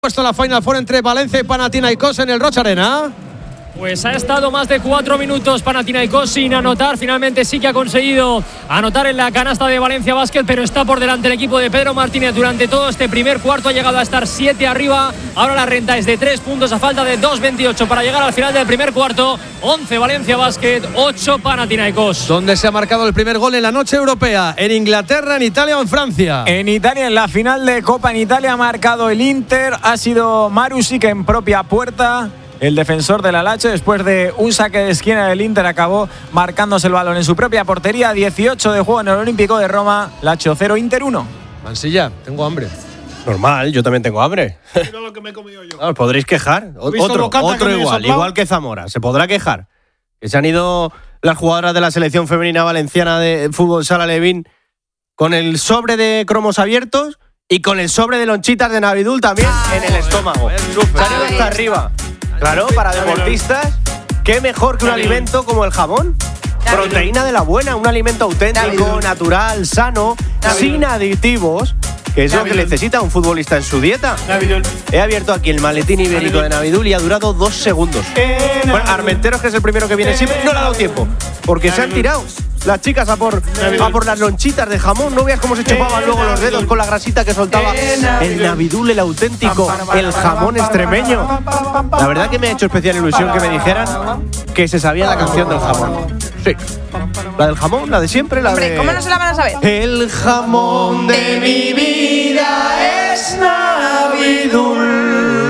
puesto la Final Four entre Valencia y Panathinaikos en el Rocha Arena? Pues ha estado más de 4 minutos Panathinaikos sin anotar. Finalmente sí que ha conseguido anotar en la canasta de Valencia Basket, pero está por delante el equipo de Pedro Martínez durante todo este primer cuarto. Ha llegado a estar 7 arriba. Ahora la renta es de 3 puntos a falta de 2.28 para llegar al final del primer cuarto. 11 Valencia Basket, 8 Panathinaikos. ¿Dónde se ha marcado el primer gol en la noche europea? ¿En Inglaterra, en Italia o en Francia? En Italia, en la final de Copa en Italia, ha marcado el Inter. Ha sido Marusic en propia puerta. El defensor del Alache, después de un saque de esquina del Inter, acabó marcándose el balón en su propia portería. 18 de juego en el Olímpico de Roma. Lazio 0, Inter 1. Mansilla, tengo hambre. Normal, yo también tengo hambre. Mira lo que me he comido yo. Os podréis quejar. Otro igual que Zamora. Se podrá quejar. Que se han ido las jugadoras de la selección femenina valenciana de fútbol sala Levín con el sobre de cromos abiertos y con el sobre de lonchitas de Navidul también en el estómago. Se han ido hasta arriba. Claro, para deportistas, ¿qué mejor que un alimento como el jamón? Proteína de la buena, un alimento auténtico, natural, sano, sin aditivos, que es lo que necesita un futbolista en su dieta. He abierto aquí el maletín ibérico de Navidul y ha durado 2 segundos. Bueno, Armenteros, que es el primero que viene siempre, no le ha dado tiempo, porque se han tirado las chicas a por las lonchitas de jamón. No veas cómo se chupaban luego los dedos con la grasita que soltaba el Navidul, el auténtico, el jamón extremeño. La verdad que me ha hecho especial ilusión que me dijeran que se sabía la canción del jamón. Sí, la del jamón, la de siempre, la Hombre, de... ¿cómo no se la van a saber? El jamón de mi vida es Navidul.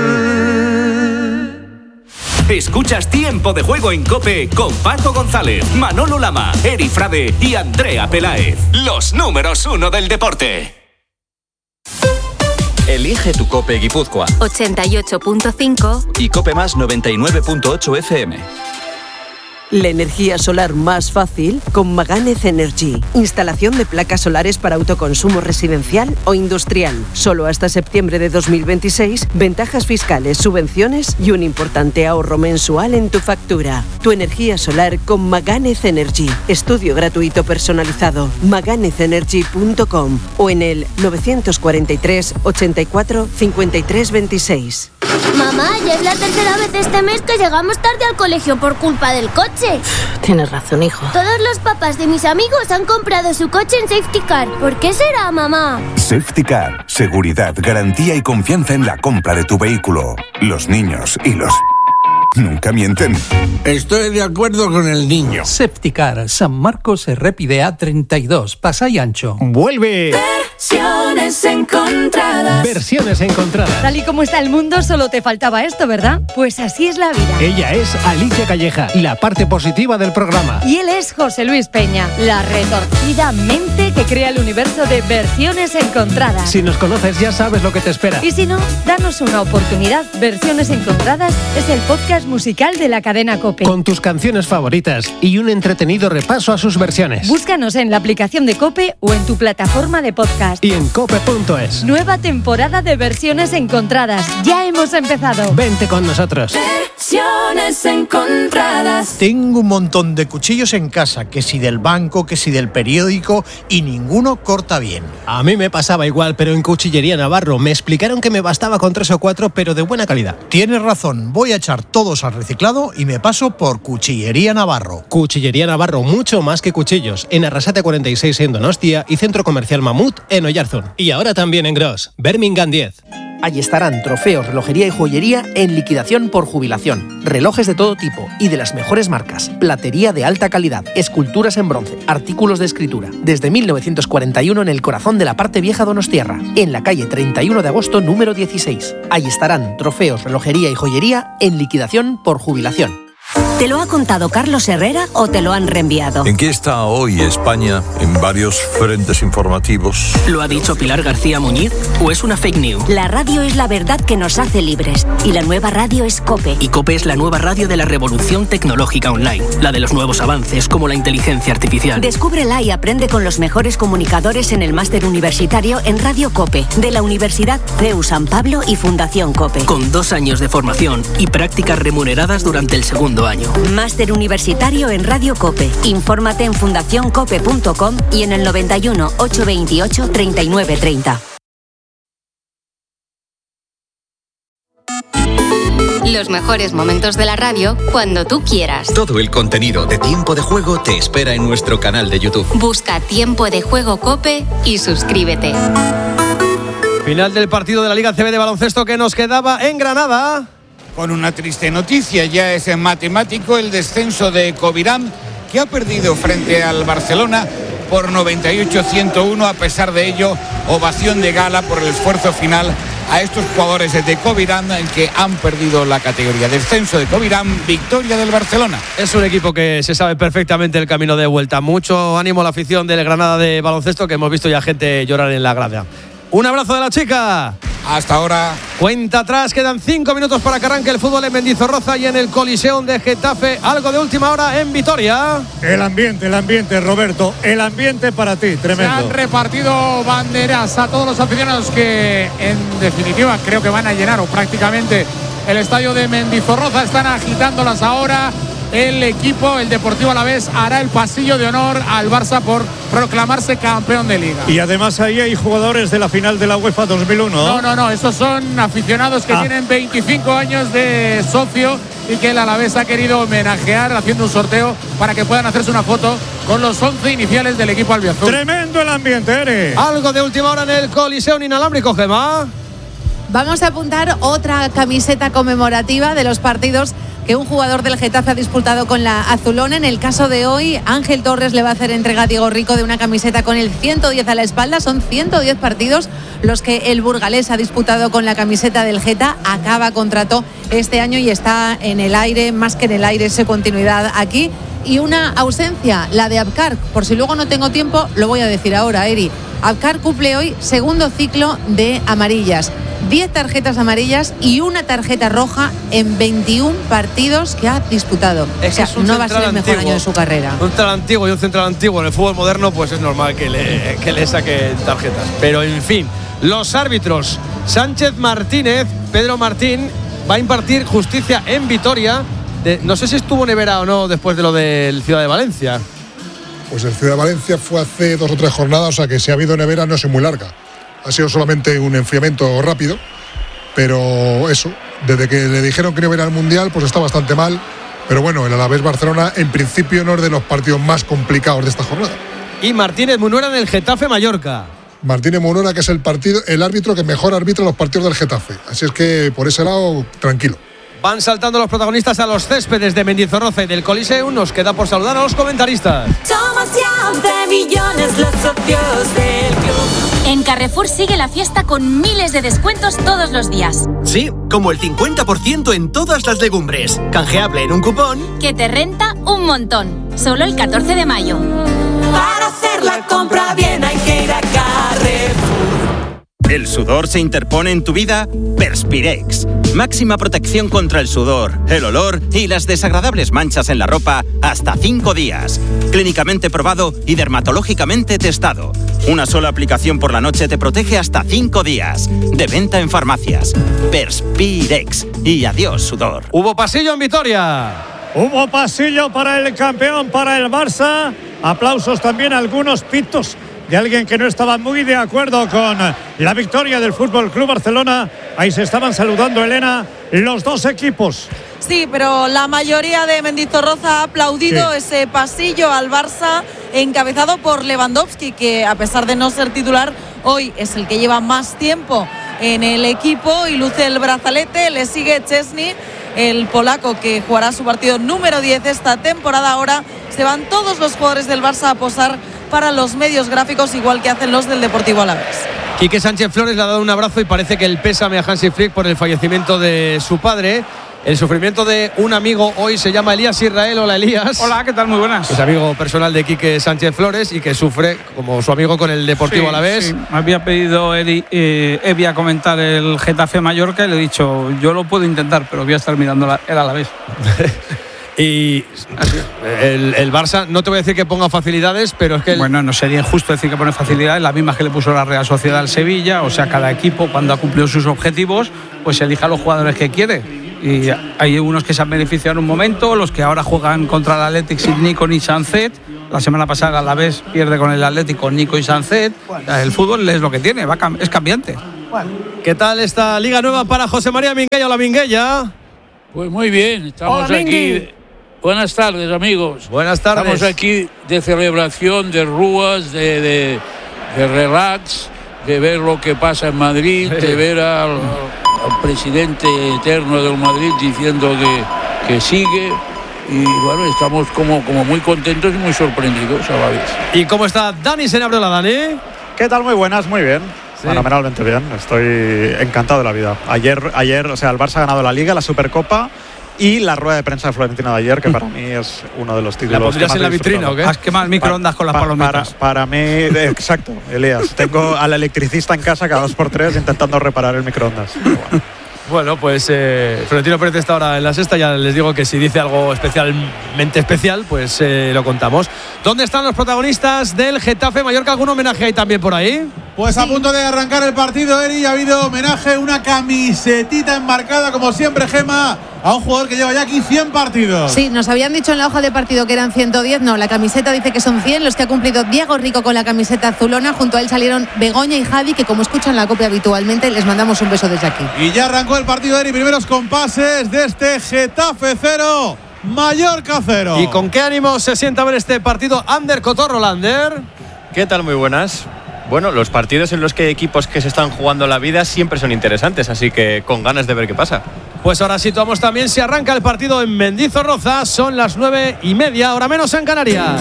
Escuchas Tiempo de Juego en COPE con Paco González, Manolo Lama, Eri Frade y Andrea Peláez. Los números 1 del deporte. Elige tu COPE Guipúzcoa 88.5 y COPE Más 99.8 FM. La energía solar más fácil con Maganez Energy. Instalación de placas solares para autoconsumo residencial o industrial. Solo hasta septiembre de 2026. Ventajas fiscales, subvenciones y un importante ahorro mensual en tu factura. Tu energía solar con Maganez Energy. Estudio gratuito personalizado. maganezenergy.com o en el 943 84 53 26. Mamá, ya es la tercera vez este mes que llegamos tarde al colegio por culpa del coche. Tienes razón, hijo. Todos los papás de mis amigos han comprado su coche en Safety Car. ¿Por qué será, mamá? Safety Car. Seguridad, garantía y confianza en la compra de tu vehículo. Los niños y los... nunca mienten. Estoy de acuerdo con el niño. Safety Car, San Marcos Errépide A32, Pasay Ancho. ¡Vuelve! Versiones encontradas. Versiones encontradas. Tal y como está el mundo, solo te faltaba esto, ¿verdad? Pues así es la vida. Ella es Alicia Calleja, la parte positiva del programa. Y él es José Luis Peña, la retorcida mente que crea el universo de Versiones encontradas. Si nos conoces ya sabes lo que te espera. Y si no, danos una oportunidad. Versiones encontradas es el podcast musical de la cadena COPE. Con tus canciones favoritas y un entretenido repaso a sus versiones. Búscanos en la aplicación de COPE o en tu plataforma de podcast. Y en cope.es. Nueva temporada de Versiones encontradas. Ya hemos empezado. Vente con nosotros. Versiones encontradas. Tengo un montón de cuchillos en casa, que si del banco, que si del periódico, y ninguno corta bien. A mí me pasaba igual, pero en Cuchillería Navarro me explicaron que me bastaba con 3 o 4, pero de buena calidad. Tienes razón, voy a echar todos al reciclado y me paso por Cuchillería Navarro. Cuchillería Navarro, mucho más que cuchillos. En Arrasate 46 en Donostia y Centro Comercial Mamut en Oyarzún. Y ahora también en Gros, Birmingham 10. Allí estarán trofeos, relojería y joyería en liquidación por jubilación. Relojes de todo tipo y de las mejores marcas. Platería de alta calidad, esculturas en bronce, artículos de escritura. Desde 1941 en el corazón de la parte vieja donostiarra, en la calle 31 de agosto número 16. Allí estarán trofeos, relojería y joyería en liquidación por jubilación. ¿Te lo ha contado Carlos Herrera o te lo han reenviado? ¿En qué está hoy España en varios frentes informativos? ¿Lo ha dicho Pilar García Muñiz o es una fake news? La radio es la verdad que nos hace libres y la nueva radio es COPE. Y COPE es la nueva radio de la revolución tecnológica online, la de los nuevos avances como la inteligencia artificial. Descúbrela y aprende con los mejores comunicadores en el máster universitario en Radio COPE de la Universidad CEU San Pablo y Fundación COPE. Con 2 años de formación y prácticas remuneradas durante el segundo año. Máster universitario en Radio COPE. Infórmate en fundacioncope.com y en el 91 828 3930. Los mejores momentos de la radio cuando tú quieras. Todo el contenido de Tiempo de Juego te espera en nuestro canal de YouTube. Busca Tiempo de Juego COPE y suscríbete. Final del partido de la Liga CB de baloncesto que nos quedaba en Granada. Con una triste noticia, ya es matemático el descenso de Covirán, que ha perdido frente al Barcelona por 98-101. A pesar de ello, ovación de gala por el esfuerzo final a estos jugadores de Covirán que han perdido la categoría. Descenso de Covirán, victoria del Barcelona. Es un equipo que se sabe perfectamente el camino de vuelta. Mucho ánimo a la afición del Granada de baloncesto, que hemos visto ya gente llorar en la grada. Un abrazo de la chica. Hasta ahora. Cuenta atrás, quedan 5 minutos para que arranque el fútbol en Mendizorroza y en el Coliseum de Getafe. Algo de última hora en Vitoria. El ambiente, Roberto. El ambiente para ti, tremendo. Se han repartido banderas a todos los aficionados que, en definitiva, creo que van a llenar o prácticamente el estadio de Mendizorroza. Están agitándolas ahora. El equipo, el Deportivo Alavés, hará el pasillo de honor al Barça por proclamarse campeón de Liga. Y además ahí hay jugadores de la final de la UEFA 2001. No, esos son aficionados que tienen 25 años de socio y que el Alavés ha querido homenajear haciendo un sorteo para que puedan hacerse una foto con los 11 iniciales del equipo albiazul. Tremendo el ambiente, Ere. Algo de última hora en el Coliseum inalámbrico, Gemma. Vamos a apuntar otra camiseta conmemorativa de los partidos que un jugador del Getafe ha disputado con la azulona. En el caso de hoy, Ángel Torres le va a hacer entrega a Diego Rico de una camiseta con el 110 a la espalda. Son 110 partidos los que el burgalés ha disputado con la camiseta del Geta. Acaba contrato este año y está en el aire, más que en el aire, esa continuidad aquí. Y una ausencia, la de Abkar. Por si luego no tengo tiempo, lo voy a decir ahora, Eri. Abkar cumple hoy segundo ciclo de amarillas. 10 tarjetas amarillas y una tarjeta roja en 21 partidos que ha disputado. O sea, no va a ser el mejor año de su carrera. Un central antiguo y un central antiguo en el fútbol moderno, pues es normal que le saquen tarjetas. Pero en fin, los árbitros. Sánchez Martínez, Pedro Martín, va a impartir justicia en Vitoria. No sé si estuvo Nevera o no después de lo del Ciudad de Valencia. Pues el Ciudad de Valencia fue hace 2 o 3 jornadas, o sea que si ha habido nevera no es muy larga. Ha sido solamente un enfriamiento rápido, pero eso, desde que le dijeron que no iba a ir al Mundial, pues está bastante mal. Pero bueno, el Alavés Barcelona en principio no es de los partidos más complicados de esta jornada. Y Martínez Munuera en el Getafe Mallorca. Martínez Munuera, que es el árbitro que mejor arbitra los partidos del Getafe. Así es que por ese lado, tranquilo. Van saltando los protagonistas a los céspedes de Mendizorroza y del Coliseum. Nos queda por saludar a los comentaristas. Somos ya de millones los socios del club. En Carrefour sigue la fiesta con miles de descuentos todos los días. Sí, como el 50% en todas las legumbres. Canjeable en un cupón que te renta un montón. Solo el 14 de mayo. Para hacer la compra bien hay que ir a Carrefour. ¿El sudor se interpone en tu vida? Perspirex. Máxima protección contra el sudor, el olor y las desagradables manchas en la ropa hasta 5 días. Clínicamente probado y dermatológicamente testado. Una sola aplicación por la noche te protege hasta 5 días. De venta en farmacias. Perspirex. Y adiós, sudor. Hubo pasillo en Vitoria. Hubo pasillo para el campeón, para el Barça. Aplausos también, algunos pitos de alguien que no estaba muy de acuerdo con la victoria del Fútbol Club Barcelona. Ahí se estaban saludando, Elena, los dos equipos. Sí, pero la mayoría de Mendizorroza ha aplaudido ese pasillo al Barça encabezado por Lewandowski, que a pesar de no ser titular, hoy es el que lleva más tiempo en el equipo y luce el brazalete. Le sigue Chesney, el polaco, que jugará su partido número 10 esta temporada. Ahora se van todos los jugadores del Barça a posar para los medios gráficos, igual que hacen los del Deportivo Alavés. Quique Sánchez Flores le ha dado un abrazo y parece que el pésame a Hansi Flick por el fallecimiento de su padre. El sufrimiento de un amigo hoy se llama Elías Israel. Hola, Elías. Hola, ¿qué tal? Muy buenas. Es amigo personal de Quique Sánchez Flores y que sufre como su amigo con el Deportivo Alavés. Sí. Me había pedido Evi a comentar el Getafe Mallorca y le he dicho, yo lo puedo intentar, pero voy a estar mirando el Alavés. Y el Barça, no te voy a decir que ponga facilidades, pero es que... Bueno, no sería injusto decir que pone facilidades, las mismas que le puso la Real Sociedad al Sevilla. O sea, cada equipo, cuando ha cumplido sus objetivos, pues elija los jugadores que quiere. Y hay unos que se han beneficiado en un momento, los que ahora juegan contra el Athletic sin Nico ni Sancet. La semana pasada a la vez pierde con el Atlético Nico y Sancet. El fútbol es lo que tiene, es cambiante. ¿Qué tal esta liga nueva para José María Minguella? Hola, Minguella. Pues muy bien, estamos aquí. Buenas tardes, amigos. Buenas tardes. Estamos aquí de celebración, de rúas, de relax, de ver lo que pasa en Madrid, de ver al presidente eterno del Madrid diciendo que sigue. Y bueno, estamos como muy contentos y muy sorprendidos a la vez. ¿Y cómo está Dani Senabriola, Dani? ¿Qué tal? Muy buenas, muy bien. Sí. Fenomenalmente bien, estoy encantado de la vida. Ayer, o sea, el Barça ha ganado la Liga, la Supercopa y la rueda de prensa de Florentino de ayer, que para mí es uno de los títulos. ¿La pondrías en la vitrina o qué? Has quemado el microondas con las palomitas. Para mí, exacto, Elías. Tengo al electricista en casa cada 2x3 intentando reparar el microondas. Bueno, pues Florentino Pérez está ahora en la sexta. Ya les digo que si dice algo especialmente especial, pues lo contamos. ¿Dónde están los protagonistas del Getafe Mallorca? ¿Algún homenaje hay también por ahí? Pues a punto de arrancar el partido, Eri, ha habido homenaje, una camisetita enmarcada, como siempre, Gema, a un jugador que lleva ya aquí 100 partidos. Sí, nos habían dicho en la hoja de partido que eran 110, no, la camiseta dice que son 100, los que ha cumplido Diego Rico con la camiseta azulona. Junto a él salieron Begoña y Javi, que como escuchan la copia habitualmente, les mandamos un beso desde aquí. Y ya arrancó el partido, Eri, primeros compases de este Getafe 0, Mallorca 0. ¿Y con qué ánimo se sienta a ver este partido? Ander Cotorro, Lander. ¿Qué tal? Muy buenas. Bueno, los partidos en los que hay equipos que se están jugando la vida siempre son interesantes, así que con ganas de ver qué pasa. Pues ahora situamos también si arranca el partido en Mendizorroza. Son las 9:30, hora menos en Canarias.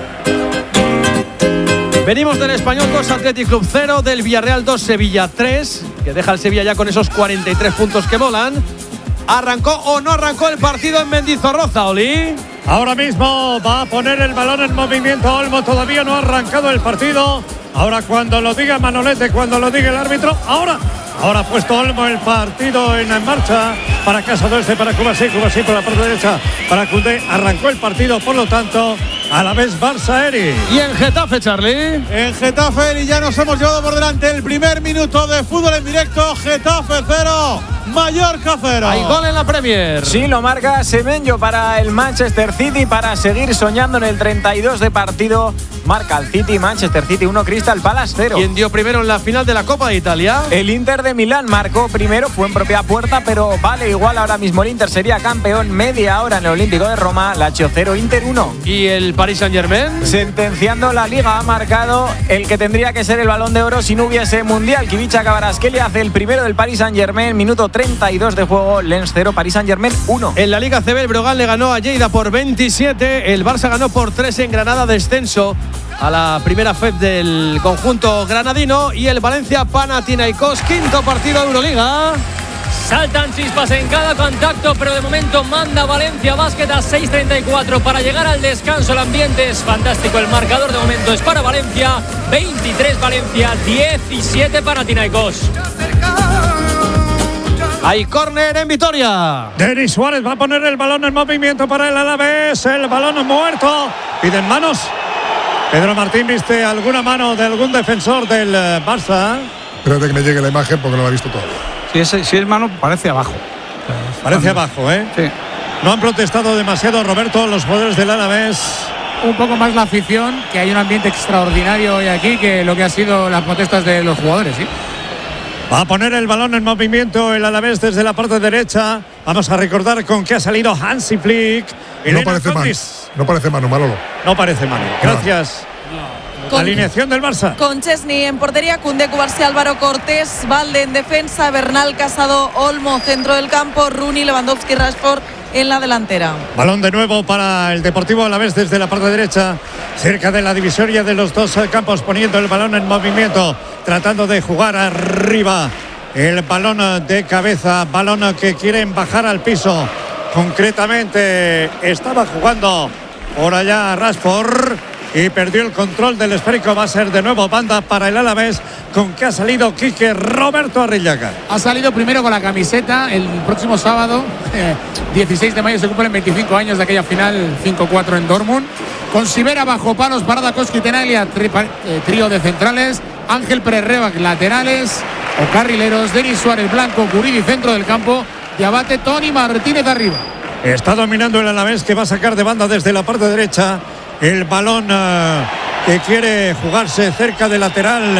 Venimos del Español 2, Athletic Club 0, del Villarreal 2, Sevilla 3, que deja al Sevilla ya con esos 43 puntos que molan. ¿Arrancó o no arrancó el partido en Mendizorroza, Oli? Ahora mismo va a poner el balón en movimiento Olmo, todavía no ha arrancado el partido. Ahora cuando lo diga Manolete, cuando lo diga el árbitro, ahora ha puesto Olmo el partido en marcha para Casa Oeste, para Cubasí por la parte derecha, para Koundé. Arrancó el partido, por lo tanto, a la vez Barça, Eri. ¿Y en Getafe, Charlie? En Getafe, Eri, ya nos hemos llevado por delante el primer minuto de fútbol en directo. Getafe 0, Mallorca 0. Hay gol en la Premier. Sí, lo marca Semenyo para el Manchester City para seguir soñando en el 32 de partido. Marca el City, Manchester City 1, Crystal Palace 0. ¿Quién dio primero en la final de la Copa de Italia? El Inter de Milán marcó primero, fue en propia puerta, pero vale igual, ahora mismo el Inter sería campeón. Media hora en el Olímpico de Roma, Lazio 0, Inter 1. ¿Y el Paris Saint-Germain? Sentenciando la Liga, ha marcado el que tendría que ser el Balón de Oro si no hubiese Mundial. Kivicha Kvaratskhelia hace el primero del Paris Saint-Germain, minuto 32 de juego, Lens 0, Paris Saint-Germain 1. En la Liga CB, el Brogan le ganó a Lleida por 27, el Barça ganó por 3 en Granada, descenso a la primera FEP del conjunto granadino. Y el Valencia Panathinaikos, quinto partido de Euroliga. Saltan chispas en cada contacto, pero de momento manda Valencia Basket a 6:34 para llegar al descanso. El ambiente es fantástico, el marcador de momento es para Valencia, 23 Valencia, 17 Panathinaikos. Hay córner en Vitoria. Denis Suárez va a poner el balón en movimiento para el Alavés, el balón muerto, piden manos. Pedro Martín, ¿viste alguna mano de algún defensor del Barça? Espérate que me llegue la imagen porque no la he visto toda. Si es mano, parece abajo. Parece abajo, ¿eh? Sí. No han protestado demasiado, Roberto, los jugadores del Alavés. Un poco más la afición, que hay un ambiente extraordinario hoy aquí que lo que ha sido las protestas de los jugadores, ¿sí? Va a poner el balón en movimiento el Alavés desde la parte derecha. Vamos a recordar con qué ha salido Hansi Flick. No parece mano. No parece mano, Manolo. No parece mano. Gracias. Alineación del Barça. Con Chesney en portería, Koundé, Cubarsí, Álvaro Cortés, Valde en defensa, Bernal, Casado, Olmo, centro del campo, Rooney, Lewandowski, Rashford en la delantera. Balón de nuevo para el Deportivo Alavés desde la parte derecha, cerca de la divisoria de los dos campos, poniendo el balón en movimiento, tratando de jugar arriba. El balón de cabeza, balón que quieren bajar al piso. Concretamente estaba jugando por allá Rashford y perdió el control del esférico. Va a ser de nuevo banda para el Alavés, con que ha salido Quique Roberto Arrillaga. Ha salido primero con la camiseta. El próximo sábado 16 de mayo se cumplen 25 años de aquella final 5-4 en Dortmund, con Sivera bajo palos, Barada, Koski, Tenaglia, trío de centrales, Ángel Pérez-Rebac laterales o carrileros, Denis Suárez blanco, Guridi centro del campo, Diabate, Tony Martínez arriba. Está dominando el Alavés, que va a sacar de banda desde la parte derecha el balón que quiere jugarse cerca del lateral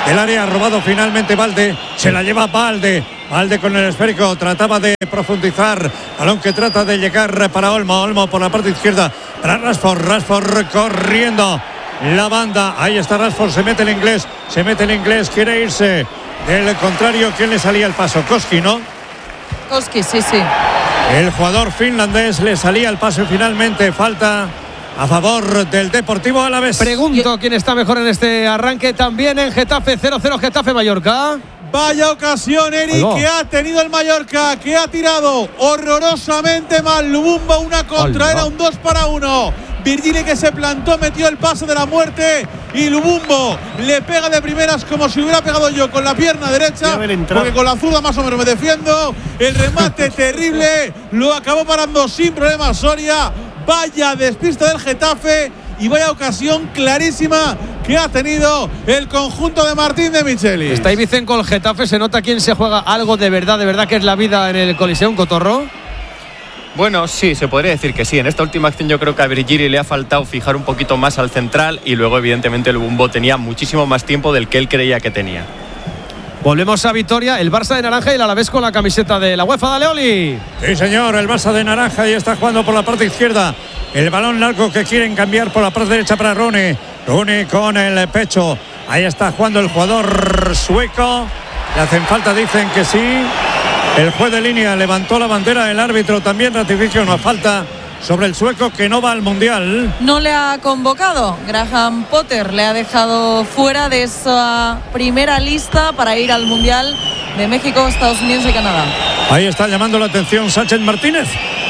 del área. Ha robado finalmente Valde. Se la lleva Valde. Valde con el esférico. Trataba de profundizar. Balón que trata de llegar para Olmo. Olmo por la parte izquierda. Para Rashford. Rashford corriendo la banda. Ahí está Rashford. Se mete el inglés. Quiere irse. Del contrario, ¿quién le salía el paso? Koski, ¿no? Koski, sí. El jugador finlandés le salía el paso y finalmente falta a favor del Deportivo Alavés. Pregunto quién está mejor en este arranque también en Getafe. 0-0 Getafe Mallorca. Vaya ocasión, Eric, que ha tenido el Mallorca, que ha tirado horrorosamente mal. Lubumbo, una contra, era un 2-1. Virgili que se plantó, metió el pase de la muerte y Lubumbo le pega de primeras como si hubiera pegado yo con la pierna derecha, porque con la zurda más o menos me defiendo. El remate terrible, lo acabó parando sin problemas Soria. Vaya despiste del Getafe y vaya ocasión clarísima que ha tenido el conjunto de Martín de Michelis. Está Ibicen con el Getafe, se nota quién se juega algo de verdad que es la vida en el Coliseum, Cotorro. Bueno, sí, se podría decir que sí. En esta última acción yo creo que a Virgili le ha faltado fijar un poquito más al central y luego evidentemente el Lubumbo tenía muchísimo más tiempo del que él creía que tenía. Volvemos a Vitoria, el Barça de naranja y el Alavés con la camiseta de la UEFA. Dale, Oli. Sí, señor, el Barça de naranja y está jugando por la parte izquierda. El balón largo que quieren cambiar por la parte derecha para Rooney. Rooney con el pecho. Ahí está jugando el jugador sueco. Le hacen falta, dicen que sí. El juez de línea levantó la bandera, el árbitro también ratifica una falta sobre el sueco que no va al Mundial. No le ha convocado. Graham Potter le ha dejado fuera de esa primera lista para ir al Mundial de México, Estados Unidos y Canadá. Ahí está llamando la atención Sánchez Martínez.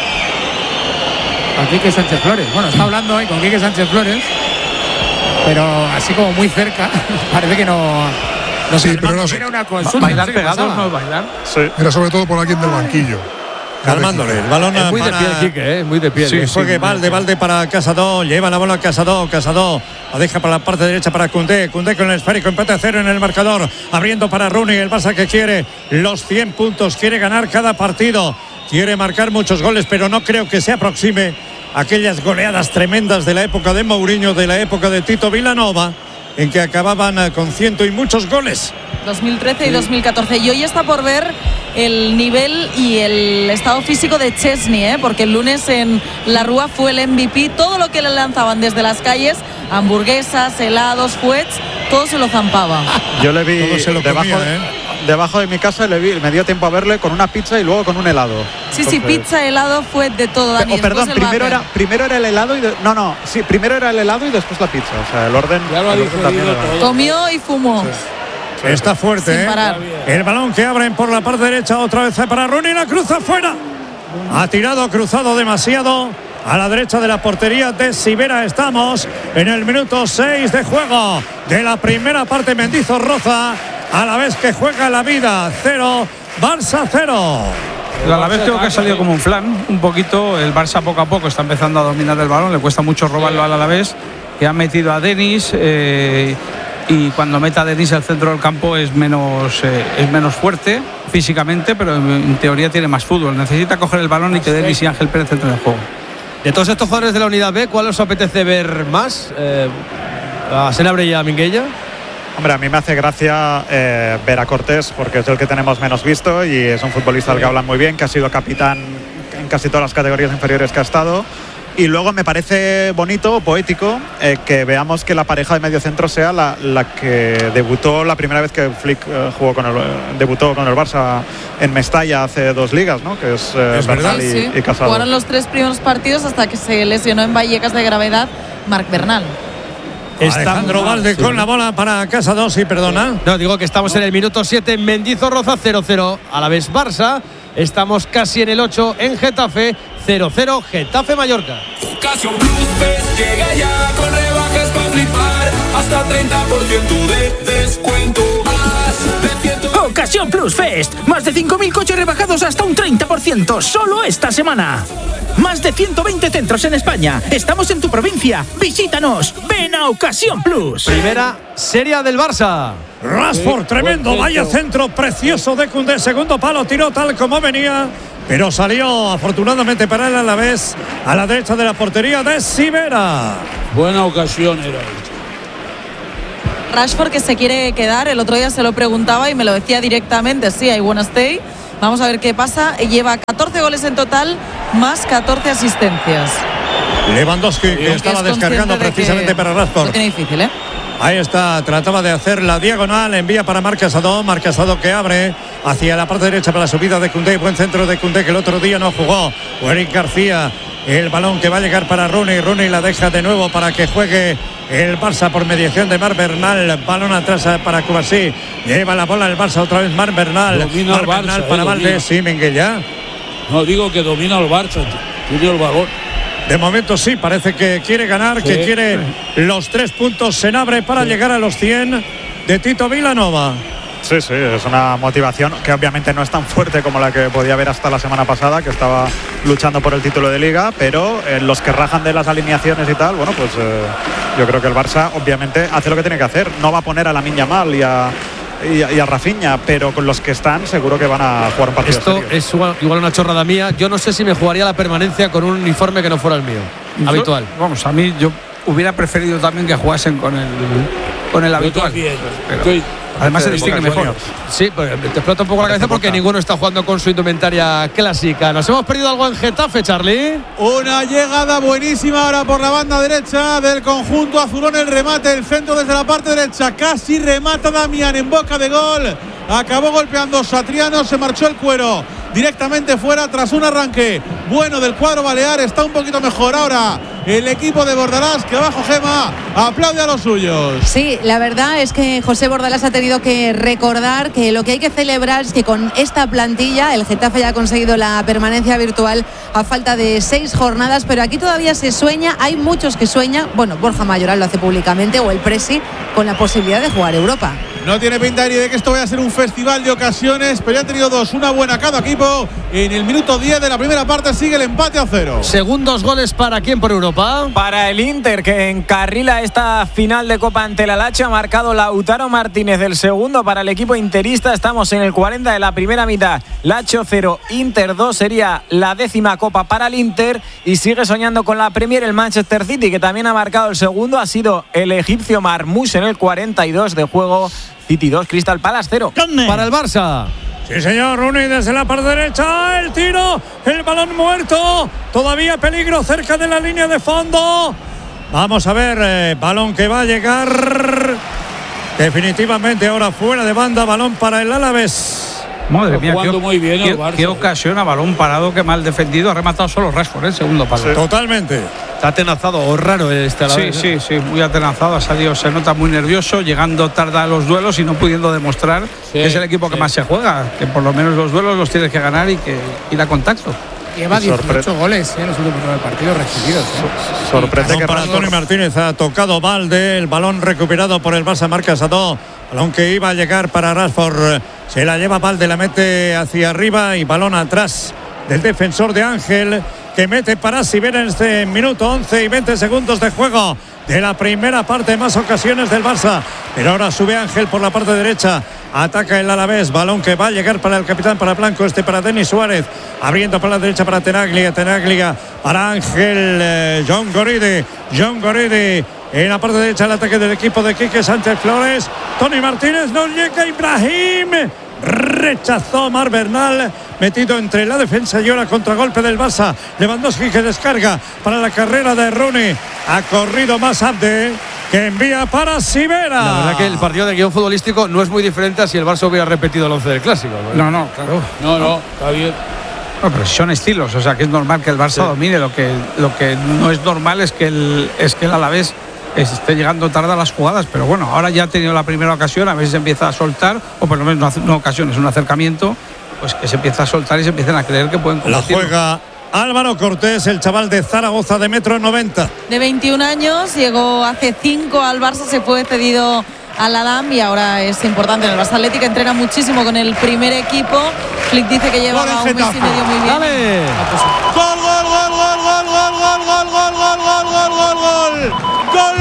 A Quique Sánchez Flores. Bueno, está hablando ahí con Quique Sánchez Flores, pero así como muy cerca. Parece que no. No sí, pero era una consulta. ¿Bailar pegados? ¿No bailar? Sí. Era sobre todo por alguien del banquillo. Calmándole. El balón es muy para... de piel, Quique, muy de piel. Sí, juegue Valde para Casado. Lleva la bola a Casado. La deja para la parte derecha para Koundé. Koundé con el esférico. Empate a 0 en el marcador. Abriendo para Rooney. El Barça que quiere los 100 puntos. Quiere ganar cada partido. Quiere marcar muchos goles, pero no creo que se aproxime a aquellas goleadas tremendas de la época de Mourinho, de la época de Tito Vilanova, en que acababan con 100 y muchos goles. 2013 y 2014. Y hoy está por ver el nivel y el estado físico de Chesney, porque el lunes en la Rúa fue el MVP. Todo lo que le lanzaban desde las calles, hamburguesas, helados, fuets, todo se lo zampaba. Yo le vi debajo de mi casa, me dio tiempo a verle con una pizza y luego con un helado. Sí, entonces, pizza, helado, fue de todo, Dani. Perdón, primero era el helado y primero era el helado y después la pizza. O sea, el orden. Ya lo ha digerido todo. Comió y fumó. Sí. Está fuerte, sin parar. El balón que abren por la parte derecha, otra vez para Rooney, la cruza fuera. Ha cruzado demasiado a la derecha de la portería de Sivera. Estamos en el minuto 6 de juego de la primera parte. Mendizorroza, a la vez que juega la vida. 0, Barça 0. El Alavés creo que ha salido como un flan, un poquito. El Barça poco a poco está empezando a dominar el balón. Le cuesta mucho robarlo al Alavés, que ha metido a Denis. Y cuando meta a Denis al centro del campo es menos fuerte físicamente, pero en teoría tiene más fútbol. Necesita coger el balón y que Denis y Ángel Pérez entren en el juego. De todos estos jugadores de la unidad B, ¿cuál os apetece ver más? ¿A Senabre y a Minguella? Hombre, a mí me hace gracia ver a Cortés, porque es el que tenemos menos visto y es un futbolista al que hablan muy bien, que ha sido capitán en casi todas las categorías inferiores que ha estado. Y luego me parece bonito, poético, que veamos que la pareja de mediocentro sea la que debutó la primera vez que Flick debutó con el Barça en Mestalla hace 2 ligas, ¿no? Que es Bernal y Casado. Jugaron los 3 primeros partidos hasta que se lesionó en Vallecas de gravedad Marc Bernal. Alejandro Valde con la bola para Casado, sí, perdona. No, digo que estamos en el minuto 7 en Mendizorroza, 0-0 Alavés Barça. Estamos casi en el 8 en Getafe, 0-0 Getafe Mallorca. Ocasión Plus Fest llega ya con rebajas para flipar, hasta 30% de descuento. Ocasión Plus Fest, más de 5.000 coches rebajados hasta un 30%, solo esta semana. Más de 120 centros en España. Estamos en tu provincia. Visítanos. Ven a Ocasión Plus. Primera serie del Barça. Rashford, tremendo, vaya centro precioso de Koundé. Segundo palo, tiró tal como venía, pero salió afortunadamente para él a la vez a la derecha de la portería de Sivera. Buena ocasión era. Rashford que se quiere quedar. El otro día se lo preguntaba y me lo decía directamente. Sí, I wanna stay. Vamos a ver qué pasa. Lleva 14 goles en total, más 14 asistencias. Lewandowski, que estaba descargando precisamente para Rashford. Lo tiene difícil, ¿eh? Ahí está, trataba de hacer la diagonal, envía para Marc Casado que abre hacia la parte derecha para la subida de Koundé, buen centro de Koundé que el otro día no jugó. Eric García, el balón que va a llegar para Rooney la deja de nuevo para que juegue el Barça por mediación de Marc Bernal, balón atrás para Cubarsí, lleva la bola el Barça otra vez Marc Bernal, domina el Barça, para Valdés, sí, Minguella. No, digo que domina el Barça, tiene el balón. De momento sí, parece que quiere ganar, que quiere los 3 puntos en abre para llegar a los 100 de Tito Vilanova. Sí, es una motivación que obviamente no es tan fuerte como la que podía haber hasta la semana pasada, que estaba luchando por el título de Liga, pero los que rajan de las alineaciones y tal, bueno, pues yo creo que el Barça obviamente hace lo que tiene que hacer. No va a poner a Lamine Yamal y a Rafinha, pero con los que están seguro que van a jugar un partido Esto serio. es igual una chorrada mía. Yo no sé si me jugaría la permanencia con un uniforme que no fuera el mío, habitual. Vamos, a mí yo hubiera preferido también que jugasen con el habitual. Además se distingue mejor. Sí, pues te explota un poco la cabeza porque ninguno está jugando con su indumentaria clásica. ¿Nos hemos perdido algo en Getafe, Charlie? Una llegada buenísima ahora por la banda derecha del conjunto azulón. El remate, el centro desde la parte derecha. Casi remata Damián en boca de gol. Acabó golpeando Satriano, se marchó el cuero directamente fuera tras un arranque bueno del cuadro balear. Está un poquito mejor ahora el equipo de Bordalás, que abajo Gema aplaude a los suyos. Sí, la verdad es que José Bordalás ha tenido que recordar que lo que hay que celebrar es que con esta plantilla el Getafe ya ha conseguido la permanencia virtual a falta de 6 jornadas, pero aquí todavía se sueña, hay muchos que sueñan, bueno, Borja Mayoral lo hace públicamente, o el Presi, con la posibilidad de jugar Europa. No tiene pinta ni de que esto vaya a ser un festival de ocasiones, pero ya han tenido 2, una buena cada equipo. En el minuto 10 de la primera parte sigue el empate a 0. Segundos goles para quién por Europa. Para el Inter, que encarrila esta final de Copa ante la Lazio, ha marcado Lautaro Martínez del segundo para el equipo interista. Estamos en el 40 de la primera mitad. Lazio 0, Inter 2, sería la 10ª Copa para el Inter y sigue soñando con la Premier el Manchester City, que también ha marcado el segundo. Ha sido el egipcio Marmoush en el 42 de juego. City 2, Crystal Palace 0. Para el Barça. Sí, señor, Rooney desde la parte derecha, el tiro, el balón muerto, todavía peligro cerca de la línea de fondo. Vamos a ver, balón que va a llegar definitivamente ahora fuera de banda, balón para el Alavés. Madre mía, muy bien el Barça. qué ocasión a balón parado, que mal defendido, ha rematado solo Rashford el segundo palo. Sí. Totalmente. Está atenazado o raro este Alavés. Sí, muy atenazado, ha salido, se nota muy nervioso, llegando tarde a los duelos y no pudiendo demostrar que es el equipo que más se juega, que por lo menos los duelos los tienes que ganar y que ir a contacto. Lleva 18 goles en los últimos 9 partidos recibidos. Sorprende que para Tony Martínez ha tocado Valde, el balón recuperado por el Barça, Marc Casado, balón que iba a llegar para Rashford, se la lleva Valde, la mete hacia arriba y balón atrás del defensor de Ángel, que mete para Sibera en este minuto 11 y 20 segundos de juego de la primera parte. Más ocasiones del Barça, pero ahora sube Ángel por la parte derecha, ataca el Alavés, balón que va a llegar para el capitán, para Blanco, para Denis Suárez, abriendo para la derecha para Tenaglia para Ángel, John Goridi en la parte derecha, el ataque del equipo de Quique Sánchez Flores. Tony Martínez, no llega Ibrahim, rechazó Marc Bernal, metido entre la defensa y ahora contragolpe del Barça. Lewandowski que descarga para la carrera de Rooney, ha corrido más Abde, que envía para Sibera. La verdad que el partido de guión futbolístico no es muy diferente a si el Barça hubiera repetido el 11 del Clásico. No, claro. No, está bien. No, pero son estilos, o sea que es normal que el Barça domine. Lo que no es normal es que el Alavés esté llegando tarde a las jugadas, pero bueno, ahora ya ha tenido la primera ocasión, a ver si se empieza a soltar, o por lo menos no ocasión, es un acercamiento, pues que se empieza a soltar y se empiezan a creer que pueden competir. La juega Álvaro Cortés, el chaval de Zaragoza de 1,90 m. De 21 años, llegó hace 5 al Barça, se fue cedido a la DAM y ahora es importante en el Barça Atlético, entrena muchísimo con el primer equipo. Flick dice que lleva un mes y medio muy bien. ¡Dale! ¡Gol, gol, gol, gol, gol, gol, gol, gol, gol, gol, gol, gol, gol! ¡Gol!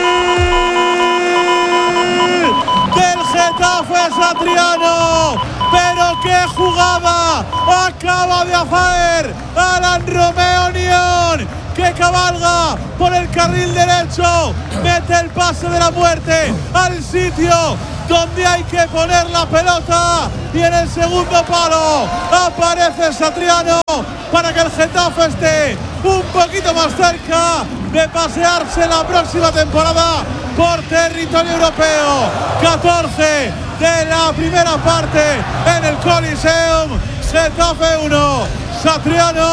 ¡Del Getafe Satriano! ¡Pero qué jugada acaba de hacer Alan Romeo Unión! ¡Qué que cabalga por el carril derecho, mete el pase de la muerte al sitio donde hay que poner la pelota, y en el segundo palo aparece Satriano para que el Getafe esté un poquito más cerca de pasearse la próxima temporada por territorio europeo. 14 de la primera parte en el Coliseum. Getafe 1, Satriano,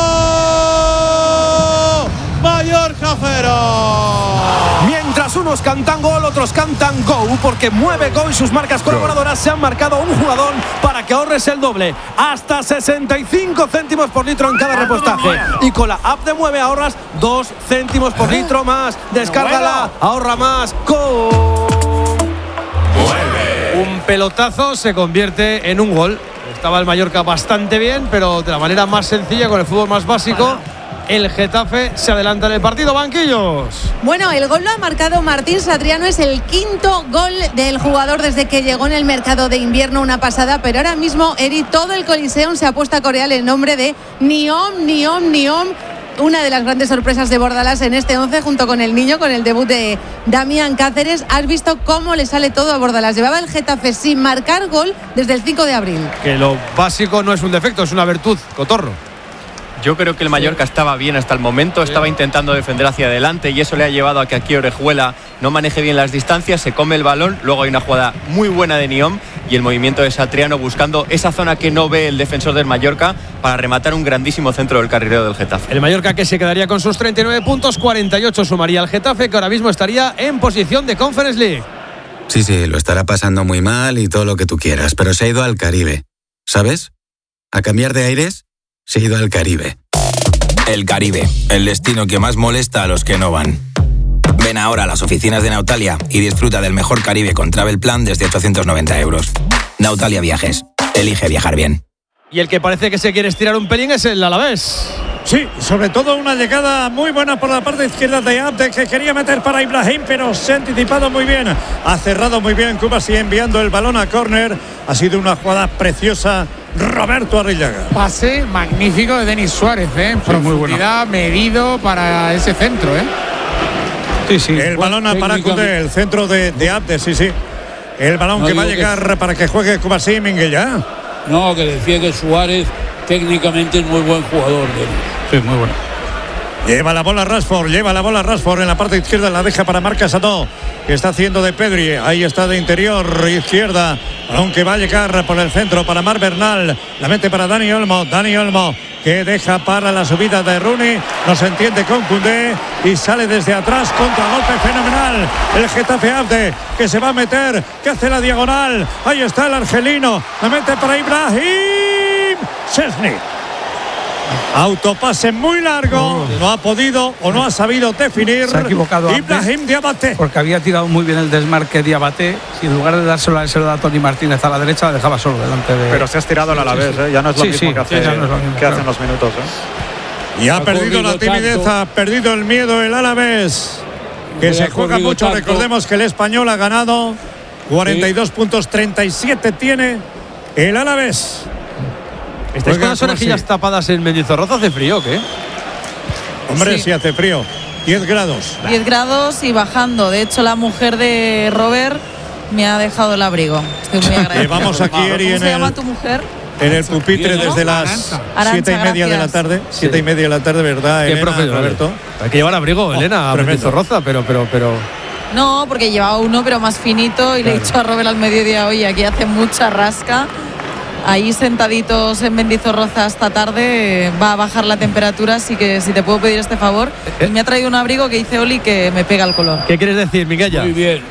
Mallorca 0. Mientras unos cantan gol, otros cantan go, porque Mueve Go y sus marcas colaboradoras se han marcado un jugador para que ahorres el doble, hasta 65 céntimos por litro en cada repostaje. Y con la app de Mueve ahorras 2 céntimos por litro más. Descárgala, ahorra más. Go. Un pelotazo se convierte en un gol. Estaba el Mallorca bastante bien, pero de la manera más sencilla, con el fútbol más básico, el Getafe se adelanta en el partido. Banquillos. Bueno, el gol lo ha marcado Martín Satriano. Es el quinto gol del jugador desde que llegó en el mercado de invierno, una pasada. Pero ahora mismo, Eri, todo el Coliseum se ha puesto a corear el nombre de Niom. Una de las grandes sorpresas de Bordalás en este 11, junto con el niño, con el debut de Damián Cáceres. Has visto cómo le sale todo a Bordalás. Llevaba el Getafe sin marcar gol desde el 5 de abril. Que lo básico no es un defecto, es una virtud, Cotorro. Yo creo que el Mallorca estaba bien hasta el momento, estaba intentando defender hacia adelante, y eso le ha llevado a que aquí Orejuela no maneje bien las distancias, se come el balón. Luego hay una jugada muy buena de Niom y el movimiento de Satriano buscando esa zona que no ve el defensor del Mallorca para rematar un grandísimo centro del carrilero del Getafe. El Mallorca, que se quedaría con sus 39 puntos, 48 sumaría al Getafe, que ahora mismo estaría en posición de Conference League. Sí, lo estará pasando muy mal y todo lo que tú quieras, pero se ha ido al Caribe, ¿sabes? A cambiar de aires, se ha ido al Caribe. El Caribe, el destino que más molesta a los que no van. Ven ahora a las oficinas de Nautalia y disfruta del mejor Caribe con Travel Plan desde 890 euros. Nautalia Viajes. Elige viajar bien. Y el que parece que se quiere estirar un pelín es el Alavés. Sí, sobre todo una llegada muy buena por la parte izquierda de Abde, que quería meter para Ibrahim, pero se ha anticipado muy bien. Ha cerrado muy bien Kubasi enviando el balón a córner. Ha sido una jugada preciosa. Roberto Arrillaga. Pase magnífico de Denis Suárez, profundidad, medido para ese centro, Sí. El balón para Koundé, el centro de Abde, sí. El balón que va a llegar para que juegue Kubasi Minguella. No, que decía que Suárez técnicamente es muy buen jugador. Sí, muy bueno. Lleva la bola Rashford en la parte izquierda, la deja para Marc Casado, que está haciendo de Pedri. Ahí está de interior izquierda, aunque va a llegar por el centro para Marc Bernal, la mete para Dani Olmo, que deja para la subida de Rooney, no se entiende con Koundé y sale desde atrás, contragolpe fenomenal el Getafe. Abde, que se va a meter, que hace la diagonal, ahí está el argelino, la mete para Ibrahim Szczesny. Autopase muy largo, no ha podido o no ha sabido definir. Se ha equivocado Ibrahim Diabaté, porque había tirado muy bien el desmarque Diabaté, y en lugar de dárselo a él, se lo da a Tony Martínez a la derecha, la dejaba solo delante de. Pero se ha estirado el Alavés, ya no es lo mismo que hace en los minutos. Y ha perdido la timidez, ha perdido el miedo el Alavés, que se juega mucho. Recordemos que el Español ha ganado 42 puntos, 37 tiene el Alavés. ¿Estáis con las orejillas tapadas en Mendizorroza? ¿Hace frío o qué? Hombre, sí hace frío. 10 grados. 10 grados y bajando. De hecho, la mujer de Robert me ha dejado el abrigo. Estoy muy agradecida. Llevamos aquí, Eri, ¿Cómo se llama tu mujer? En el pupitre desde las 7:30 de la tarde. 7:30 de la tarde, ¿verdad, Qué Elena, Roberto? Hay que llevar abrigo, Elena, a Mendizorroza, pero. No, porque llevaba uno, pero más finito, y le he dicho a Robert al mediodía, oye, aquí hace mucha rasca. Ahí sentaditos en Mendizorroza esta tarde va a bajar la temperatura, así que si te puedo pedir este favor. Y me ha traído un abrigo que dice Oli que me pega el color. ¿Qué quieres decir, Miguella? Muy bien.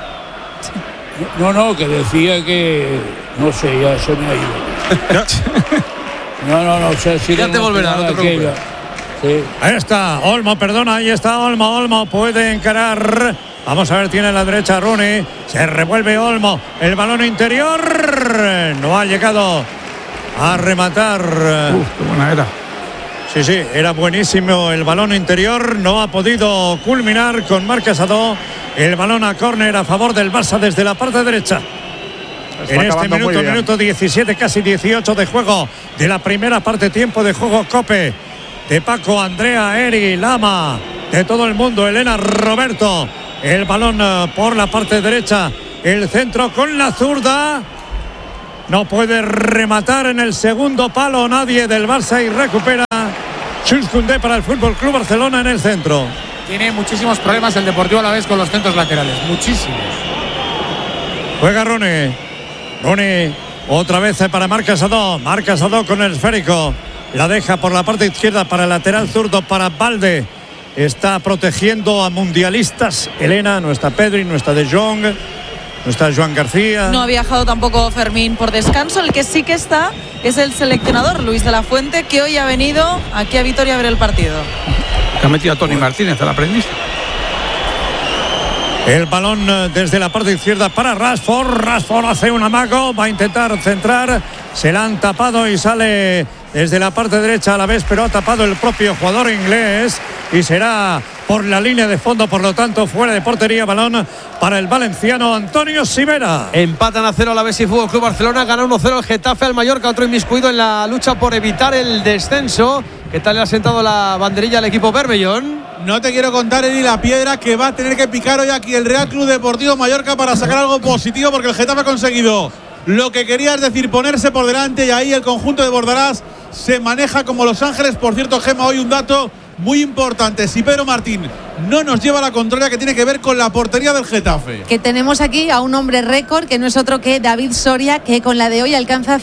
No, que decía que no sé, ya se me ha ido. No, o sea, si ya te volverá, no te preocupes. Sí. Ahí está Olmo, puede encarar. Vamos a ver, tiene a la derecha Rooney, se revuelve Olmo, el balón interior, no ha llegado a rematar. Qué buena era. Sí, era buenísimo el balón interior, no ha podido culminar con Marc Casado. El balón a córner a favor del Barça desde la parte derecha. En este minuto 17, casi 18 de juego de la primera parte, tiempo de juego COPE. de Paco, Andrea, Eri, Lama, de todo el mundo, Elena, Roberto. El balón por la parte derecha, el centro con la zurda. No puede rematar en el segundo palo nadie del Barça y recupera Jules Koundé para el Fútbol Club Barcelona en el centro. Tiene muchísimos problemas el Deportivo Alavés con los centros laterales, muchísimos. Juega Rooney. Rooney otra vez para Marc Casado. Marc Casado con el esférico. La deja por la parte izquierda para el lateral zurdo para Valde. Está protegiendo a mundialistas. Elena, no está Pedri, no está De Jong, no está Joan García. No ha viajado tampoco Fermín por descanso. El que sí que está es el seleccionador Luis de la Fuente, que hoy ha venido aquí a Vitoria a ver el partido. Que ha metido a Toni Martínez a la aprendiz. El balón desde la parte izquierda para Rashford. Rashford hace un amago, va a intentar centrar. Se la han tapado y sale desde la parte derecha a la vez, pero ha tapado el propio jugador inglés y será por la línea de fondo, por lo tanto fuera de portería. Balón para el valenciano Antonio Sivera. Empatan a 0 Alavés y Fútbol Club Barcelona. Gana 1-0 el Getafe al Mallorca, otro inmiscuido en la lucha por evitar el descenso. ¿Qué tal le ha sentado la banderilla al equipo Bermellón? No te quiero contar, Eri, la piedra que va a tener que picar hoy aquí el Real Club Deportivo Mallorca para sacar algo positivo, porque el Getafe ha conseguido lo que quería, es decir, ponerse por delante, y ahí el conjunto de Bordalás se maneja como Los Ángeles. Por cierto, Gemma, hoy un dato muy importante: si Pedro Martín no nos lleva la contraria, que tiene que ver con la portería del Getafe. Que tenemos aquí a un hombre récord, que no es otro que David Soria, que con la de hoy alcanza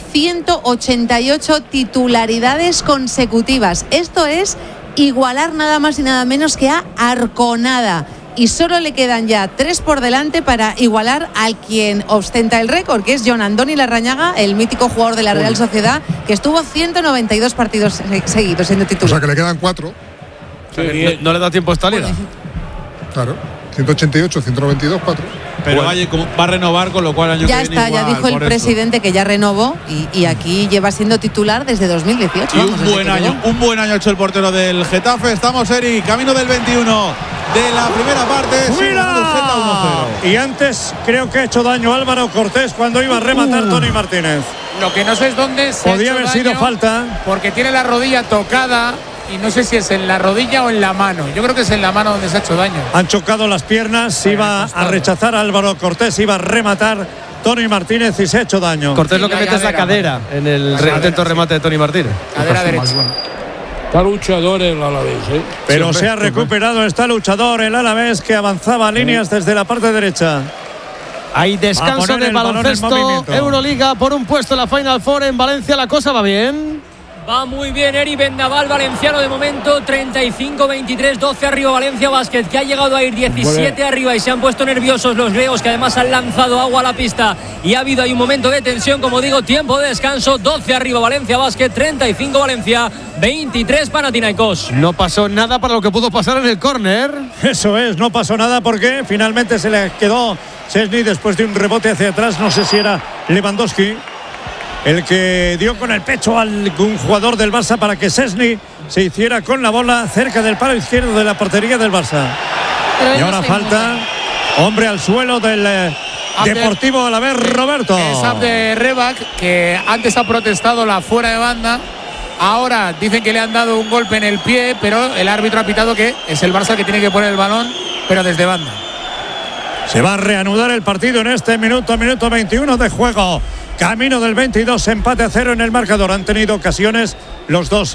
188 titularidades consecutivas. Esto es igualar nada más y nada menos que a Arconada. Y solo le quedan ya 3 por delante para igualar al quien ostenta el récord, que es Jon Andoni Larrañaga, el mítico jugador de la Real Sociedad, que estuvo 192 partidos seguidos siendo titular. O sea que le quedan 4. No le da tiempo a esta liga. Claro, 188, 192, 4. Pero va a renovar, con lo cual año ya que viene está, igual, ya dijo el presidente que ya renovó y aquí lleva siendo titular desde 2018. Y un buen año ha hecho el portero del Getafe. Estamos, Eri, camino del 21 de la primera parte. ¡Mira! Y antes creo que ha hecho daño Álvaro Cortés cuando iba a rematar Toni Martínez. Lo que no sé es dónde se podía haber sido falta, porque tiene la rodilla tocada y no sé si es en la rodilla o en la mano. Yo creo que es en la mano donde se ha hecho daño. Han chocado las piernas, iba a rechazar a Álvaro Cortés, iba a rematar Toni Martínez y se ha hecho daño. Cortés lo que mete es la cadera en el intento de remate de Toni Martínez. Cadera derecha. Está luchador el Alavés, pero se ha recuperado, está luchador el Alavés, que avanzaba líneas desde la parte derecha. Hay descanso de baloncesto, Euroliga, por un puesto en la Final Four en Valencia. La cosa va bien. Va muy bien Eri. Vendaval valenciano de momento, 35-23, 12 arriba Valencia Basket, que ha llegado a ir 17 arriba y se han puesto nerviosos los griegos, que además han lanzado agua a la pista y ha habido ahí un momento de tensión. Como digo, tiempo de descanso, 12 arriba Valencia Basket, 35 Valencia, 23 Panathinaikos. No pasó nada para lo que pudo pasar en el córner. Eso es, no pasó nada porque finalmente se le quedó Szczesny después de un rebote hacia atrás. No sé si era Lewandowski el que dio con el pecho a un jugador del Barça para que Szczesny se hiciera con la bola cerca del palo izquierdo de la portería del Barça. Y ahora falta, hombre al suelo del Deportivo Alavés, Roberto. Es Abde Rebac, que antes ha protestado la fuera de banda. Ahora dicen que le han dado un golpe en el pie, pero el árbitro ha pitado que es el Barça que tiene que poner el balón, pero desde banda. Se va a reanudar el partido en este minuto 21 de juego. Camino del 22, empate a 0 en el marcador. Han tenido ocasiones los dos,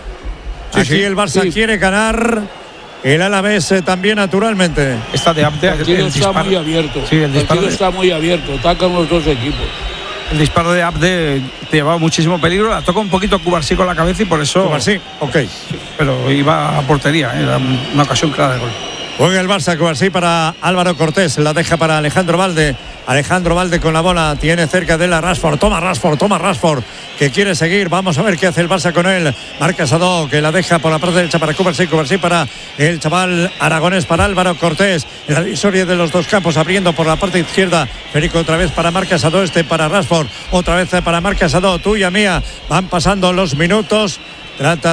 Aquí el Barça quiere ganar. El Alavés también, naturalmente. Está de Abde. El partido está muy abierto. Sí, el partido está muy abierto. Atacan los dos equipos. El disparo de Abde te llevaba muchísimo peligro. La toca un poquito Cubarsí con la cabeza y por eso. Cubarsí, ok. Pero iba a portería. Era una ocasión clara de gol. Juega el Barça, Cubarsí para Álvaro Cortés. La deja para Alejandro Valde. Alejandro Valde con la bola, tiene cerca de la Rashford. Toma Rashford, que quiere seguir. Vamos a ver qué hace el Barça con él. Marc Casado, que la deja por la parte derecha para Cubarsí para el chaval aragonés, para Álvaro Cortés. La divisoria de los dos campos, abriendo por la parte izquierda. Federico otra vez para Marc Casado, para Rashford. Otra vez para Marc Casado, tuya, mía. Van pasando los minutos. Trata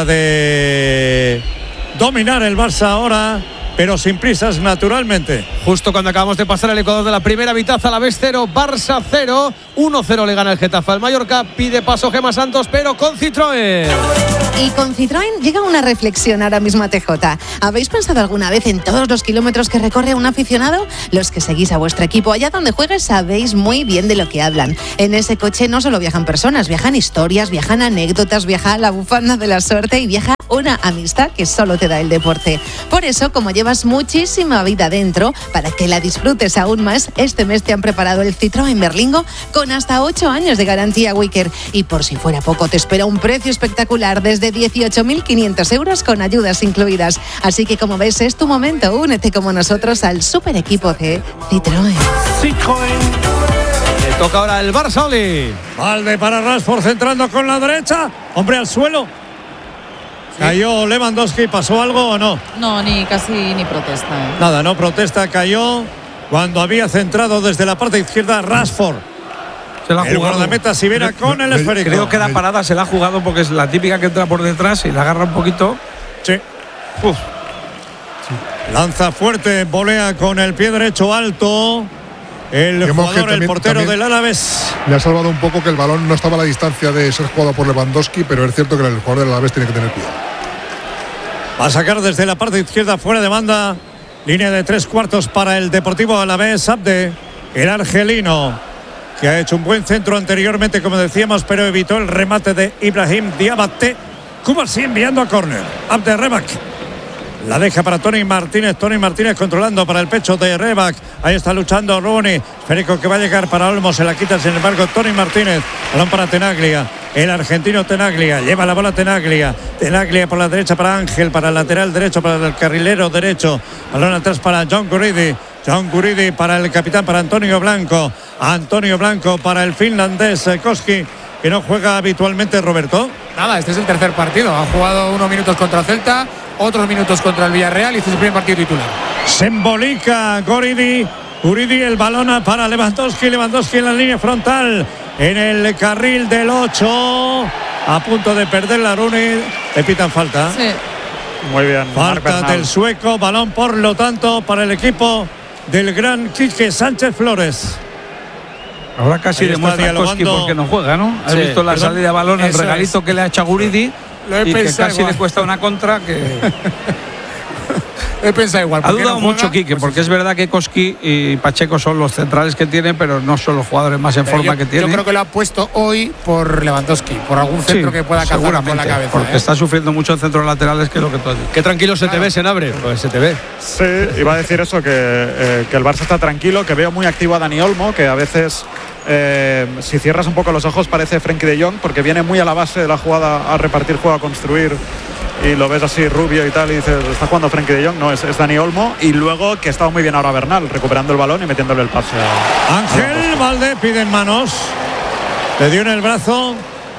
de dominar el Barça ahora, pero sin prisas, naturalmente. Justo cuando acabamos de pasar el Ecuador de la primera mitad, Alavés 0, Barça 0, 1-0 le gana el Getafe al Mallorca. Pide paso Gemma Santos, pero con Citroën. Y con Citroën llega una reflexión ahora mismo a TJ. ¿Habéis pensado alguna vez en todos los kilómetros que recorre un aficionado? Los que seguís a vuestro equipo allá donde juegues sabéis muy bien de lo que hablan. En ese coche no solo viajan personas, viajan historias, viajan anécdotas, viaja la bufanda de la suerte y viaja una amistad que solo te da el deporte. Por eso, como llevas muchísima vida dentro, para que la disfrutes aún más, este mes te han preparado el Citroën Berlingo con hasta 8 años de garantía Wicker. Y por si fuera poco, te espera un precio espectacular desde 18.500 euros con ayudas incluidas. Así que, como ves, es tu momento. Únete como nosotros al super equipo de Citroën. Le toca ahora el Barça, Oli. Valde para Rashford, centrando con la derecha. Hombre al suelo. ¿Cayó Lewandowski? ¿Pasó algo o no? No, casi ni protesta. Nada, no protesta. Cayó cuando había centrado desde la parte izquierda Rashford. Se la ha el jugado. guardameta Sibera con el esférico. Creo que la parada se la ha jugado porque es la típica que entra por detrás y la agarra un poquito. Sí. Lanza fuerte, volea con el pie derecho alto. El jugador, el portero del Alavés. Le ha salvado un poco que el balón no estaba a la distancia de ser jugado por Lewandowski, pero es cierto que el jugador del Alavés tiene que tener cuidado. Va a sacar desde la parte izquierda, fuera de banda. Línea de 3/4 para el Deportivo Alavés. Abde, el argelino, que ha hecho un buen centro anteriormente, como decíamos, pero evitó el remate de Ibrahim Diabate. Kubasi enviando a córner. Abde Rebak. La deja para Tony Martínez. Tony Martínez controlando para el pecho de Rebak. Ahí está luchando Rooney. Esférico que va a llegar para Olmo. Se la quita, sin embargo, Tony Martínez. Balón para Tenaglia. El argentino Tenaglia. Lleva la bola Tenaglia. Tenaglia por la derecha para Ángel. Para el lateral derecho, para el carrilero derecho. Balón atrás para John Guridi. John Guridi para el capitán, para Antonio Blanco. Antonio Blanco para el finlandés Koski, que no juega habitualmente, Roberto. Nada, este es el tercer partido. Ha jugado unos minutos contra Celta, otros minutos contra el Villarreal y este es el primer partido titular. Se embolica Guridi. Guridi, el balón para Lewandowski. Lewandowski en la línea frontal. En el carril del 8. A punto de perder la Rooney. Le pitan falta. Sí. Muy bien. Falta del sueco. Balón, por lo tanto, para el equipo del gran Quique Sánchez Flores. Ahora casi demuestra Koski porque no juega, ¿no? Has visto la salida de balón, el regalito que le ha hecho a Guridi y que casi le cuesta una contra que... He pensado igual. Ha dudado mucho Quique, porque es verdad que Koski y Pacheco son los centrales que tienen, pero no son los jugadores más en forma que tienen. Yo creo que lo ha puesto hoy por Lewandowski, por algún centro que pueda cazar con la cabeza. Porque está sufriendo mucho en centros laterales, que es lo que tú has dicho. Qué tranquilo se te ve, Senabre. Pues se te ve. Sí, iba a decir eso, que el Barça está tranquilo, que veo muy activo a Dani Olmo, que a veces... si cierras un poco los ojos parece Frenkie de Jong, porque viene muy a la base de la jugada, a repartir juego, a construir, y lo ves así rubio y tal, y dices, está jugando Frenkie de Jong. No, es Dani Olmo. Y luego que estaba muy bien ahora Bernal, recuperando el balón y metiéndole el pase a Ángel Valde pide en manos, le dio en el brazo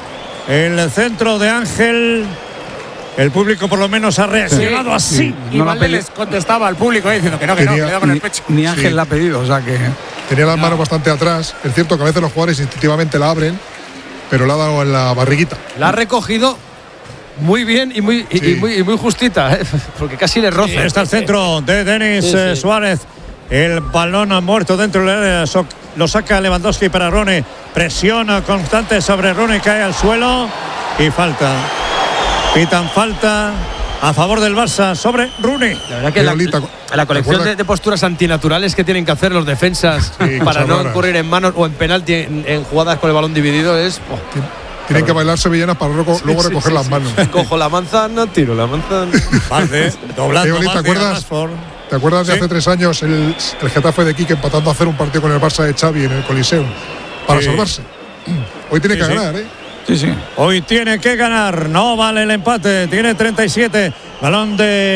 el centro de Ángel. El público por lo menos ha reaccionado así. Y Valde les contestaba al público diciendo que no, le da con el pecho. Ni Ángel la ha pedido, o sea que... Tenía las manos bastante atrás. Es cierto que a veces los jugadores instintivamente la abren, pero la ha dado en la barriguita. La ha recogido muy bien y muy justita, porque casi le roza. Está el centro de Denis Suárez. El balón ha muerto dentro del área. Lo saca Lewandowski para Rone. Presión constante sobre Rone, cae al suelo y falta. Pitan falta a favor del Barça sobre Rooney. La verdad que la colección de posturas antinaturales que tienen que hacer los defensas para no incurrir en manos o en penalti en jugadas con el balón dividido es... Tienen que bailar sevillanas para luego recoger las manos. Cojo la manzana, tiro la manzana. Vale, doblando. ¿Te acuerdas de hace 3 años el Getafe de Quique empatando a hacer un partido con el Barça de Xavi en el Coliseum para salvarse? Hoy tiene que ganar, ¿eh? Sí. Hoy tiene que ganar, no vale el empate, tiene 37, balón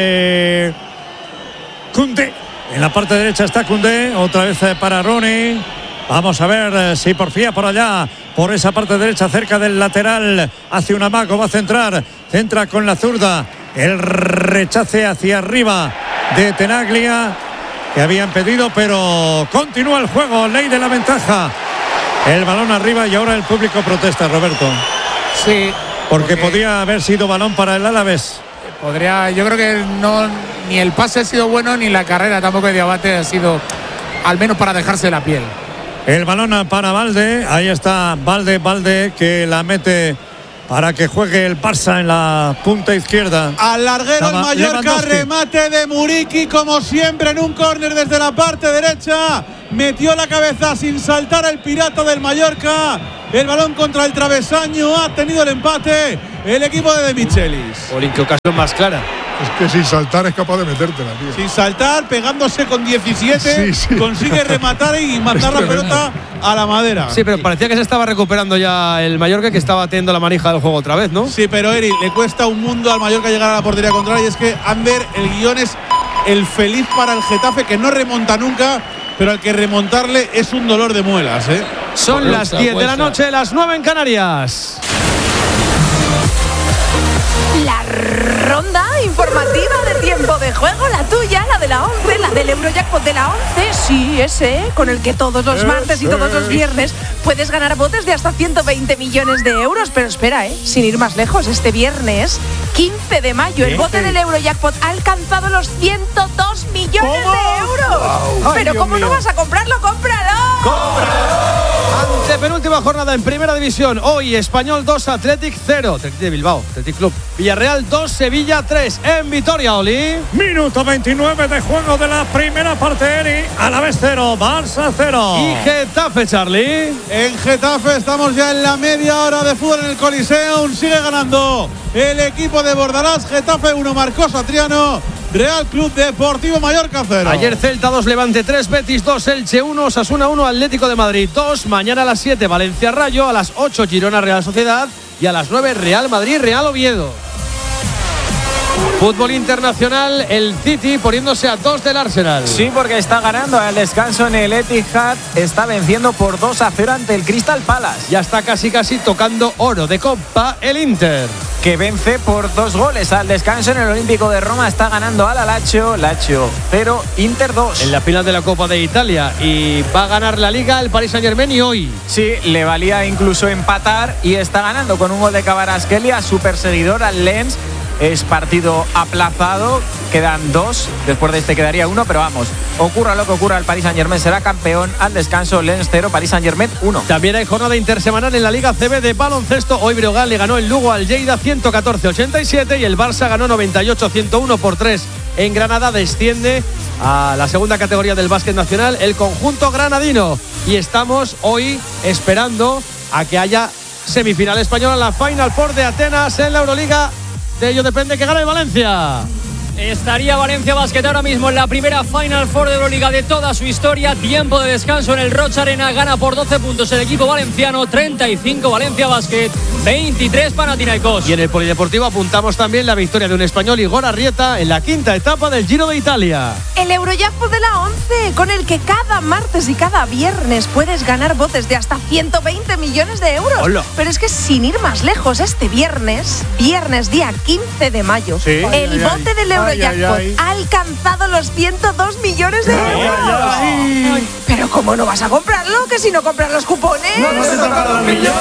de Koundé, en la parte derecha está Koundé, otra vez para Rooney, vamos a ver si porfía por allá, por esa parte derecha cerca del lateral, hace un amago, va a centra con la zurda, el rechace hacia arriba de Tenaglia, que habían pedido, pero continúa el juego, ley de la ventaja. El balón arriba y ahora el público protesta, Roberto. Sí. Porque podría haber sido balón para el Alavés. Yo creo que no, ni el pase ha sido bueno, ni la carrera tampoco de Diabate ha sido, al menos para dejarse la piel. El balón para Valde. Ahí está Valde que la mete para que juegue el Barça en la punta izquierda. Al larguero el Mallorca, remate de Muriqui, como siempre en un córner desde la parte derecha. Metió la cabeza sin saltar el pirata del Mallorca. El balón contra el travesaño, ha tenido el empate el equipo de Michelis. Por qué ocasión más clara. Es que sin saltar es capaz de metértela, tío. Sin saltar, pegándose con 17, consigue rematar y mandar la pelota a la madera. Sí, pero parecía que se estaba recuperando ya el Mallorca, que estaba teniendo la manija del juego otra vez, ¿no? Sí, pero Eri, le cuesta un mundo al Mallorca llegar a la portería contraria. Y es que Ander, el guión es el feliz para el Getafe, que no remonta nunca, pero al que remontarle es un dolor de muelas, ¿eh? Son las 10 de la noche, las 9 en Canarias. La ronda informativa de tiempo de juego, la tuya, la de la 11, la del Eurojackpot de la 11, sí, ese, con el que todos los martes y todos los viernes puedes ganar botes de hasta 120 millones de euros. Pero espera, sin ir más lejos, este viernes 15 de mayo el bote del Eurojackpot ha alcanzado los 102 millones de euros. Wow. Pero ¿cómo no vas a comprarlo? ¡Cómpralo! Antepenúltima jornada en Primera División. Hoy Español 2, Athletic 0. Athletic de Bilbao, Athletic Club. Villarreal 2, Sevilla 3. En Vitoria, Oli. Minuto 29 de juego de la primera parte, Eri. Alavés 0, Barça 0. Y Getafe, Charlie. En Getafe estamos ya en la media hora de fútbol en el Coliseum. Sigue ganando el equipo de Bordalás. Getafe 1, marcó Satriano. Real Club Deportivo Mallorca 0. Ayer Celta 2, Levante 3, Betis 2, Elche 1, Osasuna 1, Atlético de Madrid 2. Mañana a las 7, Valencia Rayo. A las 8, Girona Real Sociedad. Y a las 9, Real Madrid Real Oviedo. Fútbol internacional, el City poniéndose a 2 del Arsenal. Sí, porque está ganando al descanso en el Etihad. Está venciendo por 2-0 ante el Crystal Palace. Ya está casi tocando oro de Copa el Inter, que vence por 2 goles al descanso en el Olímpico de Roma. Está ganando a la Lazio 0, Inter 2. En la final de la Copa de Italia. Y va a ganar la Liga el Paris Saint-Germain y hoy. Sí, le valía incluso empatar y está ganando con un gol de Kvaratskhelia a su perseguidor, al Lens. Es partido aplazado, quedan 2, después de este quedaría 1, pero vamos, ocurra lo que ocurra, el Paris Saint-Germain será campeón al descanso. Lens 0, Paris Saint-Germain 1. También hay jornada intersemanal en la Liga CB de baloncesto. Hoy Breogán le ganó el Lugo al Lleida 114-87 y el Barça ganó 98-101 por 3 en Granada. Desciende a la segunda categoría del básquet nacional el conjunto granadino y estamos hoy esperando a que haya semifinal española en la Final Four de Atenas en la Euroliga. De ello depende que gane el Valencia. Estaría Valencia Basket ahora mismo en la primera Final Four de Euroliga de toda su historia. Tiempo de descanso en el Rocha Arena. Gana por 12 puntos el equipo valenciano. 35 Valencia Basket, 23 Panathinaikos. Y en el Polideportivo apuntamos también la victoria de un español, Igor Arrieta, en la quinta etapa del Giro de Italia. El Eurojackpot de la 11, con el que cada martes y cada viernes puedes ganar botes de hasta 120 millones de euros. Hola. Pero es que sin ir más lejos, este viernes día 15 de mayo, el bote del Eurojackpot ha alcanzado los 102 millones de euros. Pero ¿cómo no vas a comprarlo? Que si no compras los cupones. ¡No se tocan los millones!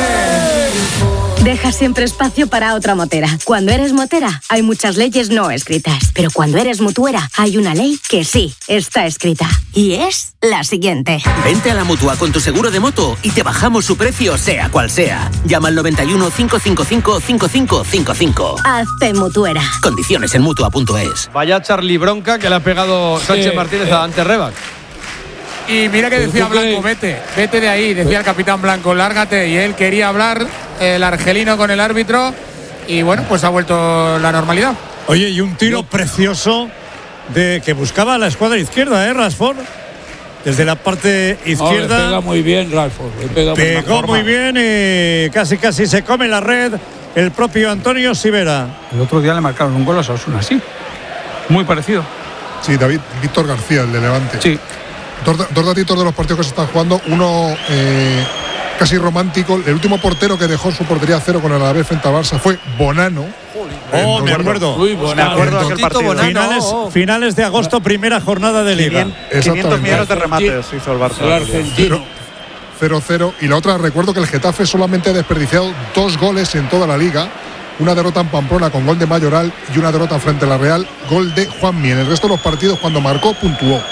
Deja siempre espacio para otra motera. Cuando eres motera, hay muchas leyes no escritas. Pero cuando eres mutuera, hay una ley que sí está escrita. Y es la siguiente. Vente a la Mutua con tu seguro de moto y te bajamos su precio, sea cual sea. Llama al 91 555 5555. Hazte mutuera. Condiciones en Mutua.es. Vaya Charlie bronca que le ha pegado Sánchez Martínez a Ante Rebac. Y mira que decía Blanco, vete de ahí, decía el capitán Blanco, lárgate. Y él quería hablar, el argelino, con el árbitro. Y bueno, pues ha vuelto la normalidad. Oye, y un tiro precioso de que buscaba la escuadra izquierda, Rashford. Desde la parte izquierda. Le pega muy bien Rashford. Pegó muy bien y casi se come la red el propio Antonio Sivera. El otro día le marcaron un gol a Osasuna, sí. Muy parecido. Sí, Víctor García, el de Levante. Sí. Dos datitos de los partidos que se están jugando. Uno casi romántico. El último portero que dejó su portería cero con el Alavés frente a Barça fue Bonano. Me acuerdo. Me acuerdo de aquel partido. Finales de agosto, primera jornada de Liga. 500 millones de remates hizo el Barça. El argentino. 0-0. Y la otra, recuerdo que el Getafe solamente ha desperdiciado 2 goles en toda la Liga. Una derrota en Pamplona con gol de Mayoral y una derrota frente a la Real, gol de Juanmi. En el resto de los partidos, cuando marcó, puntuó.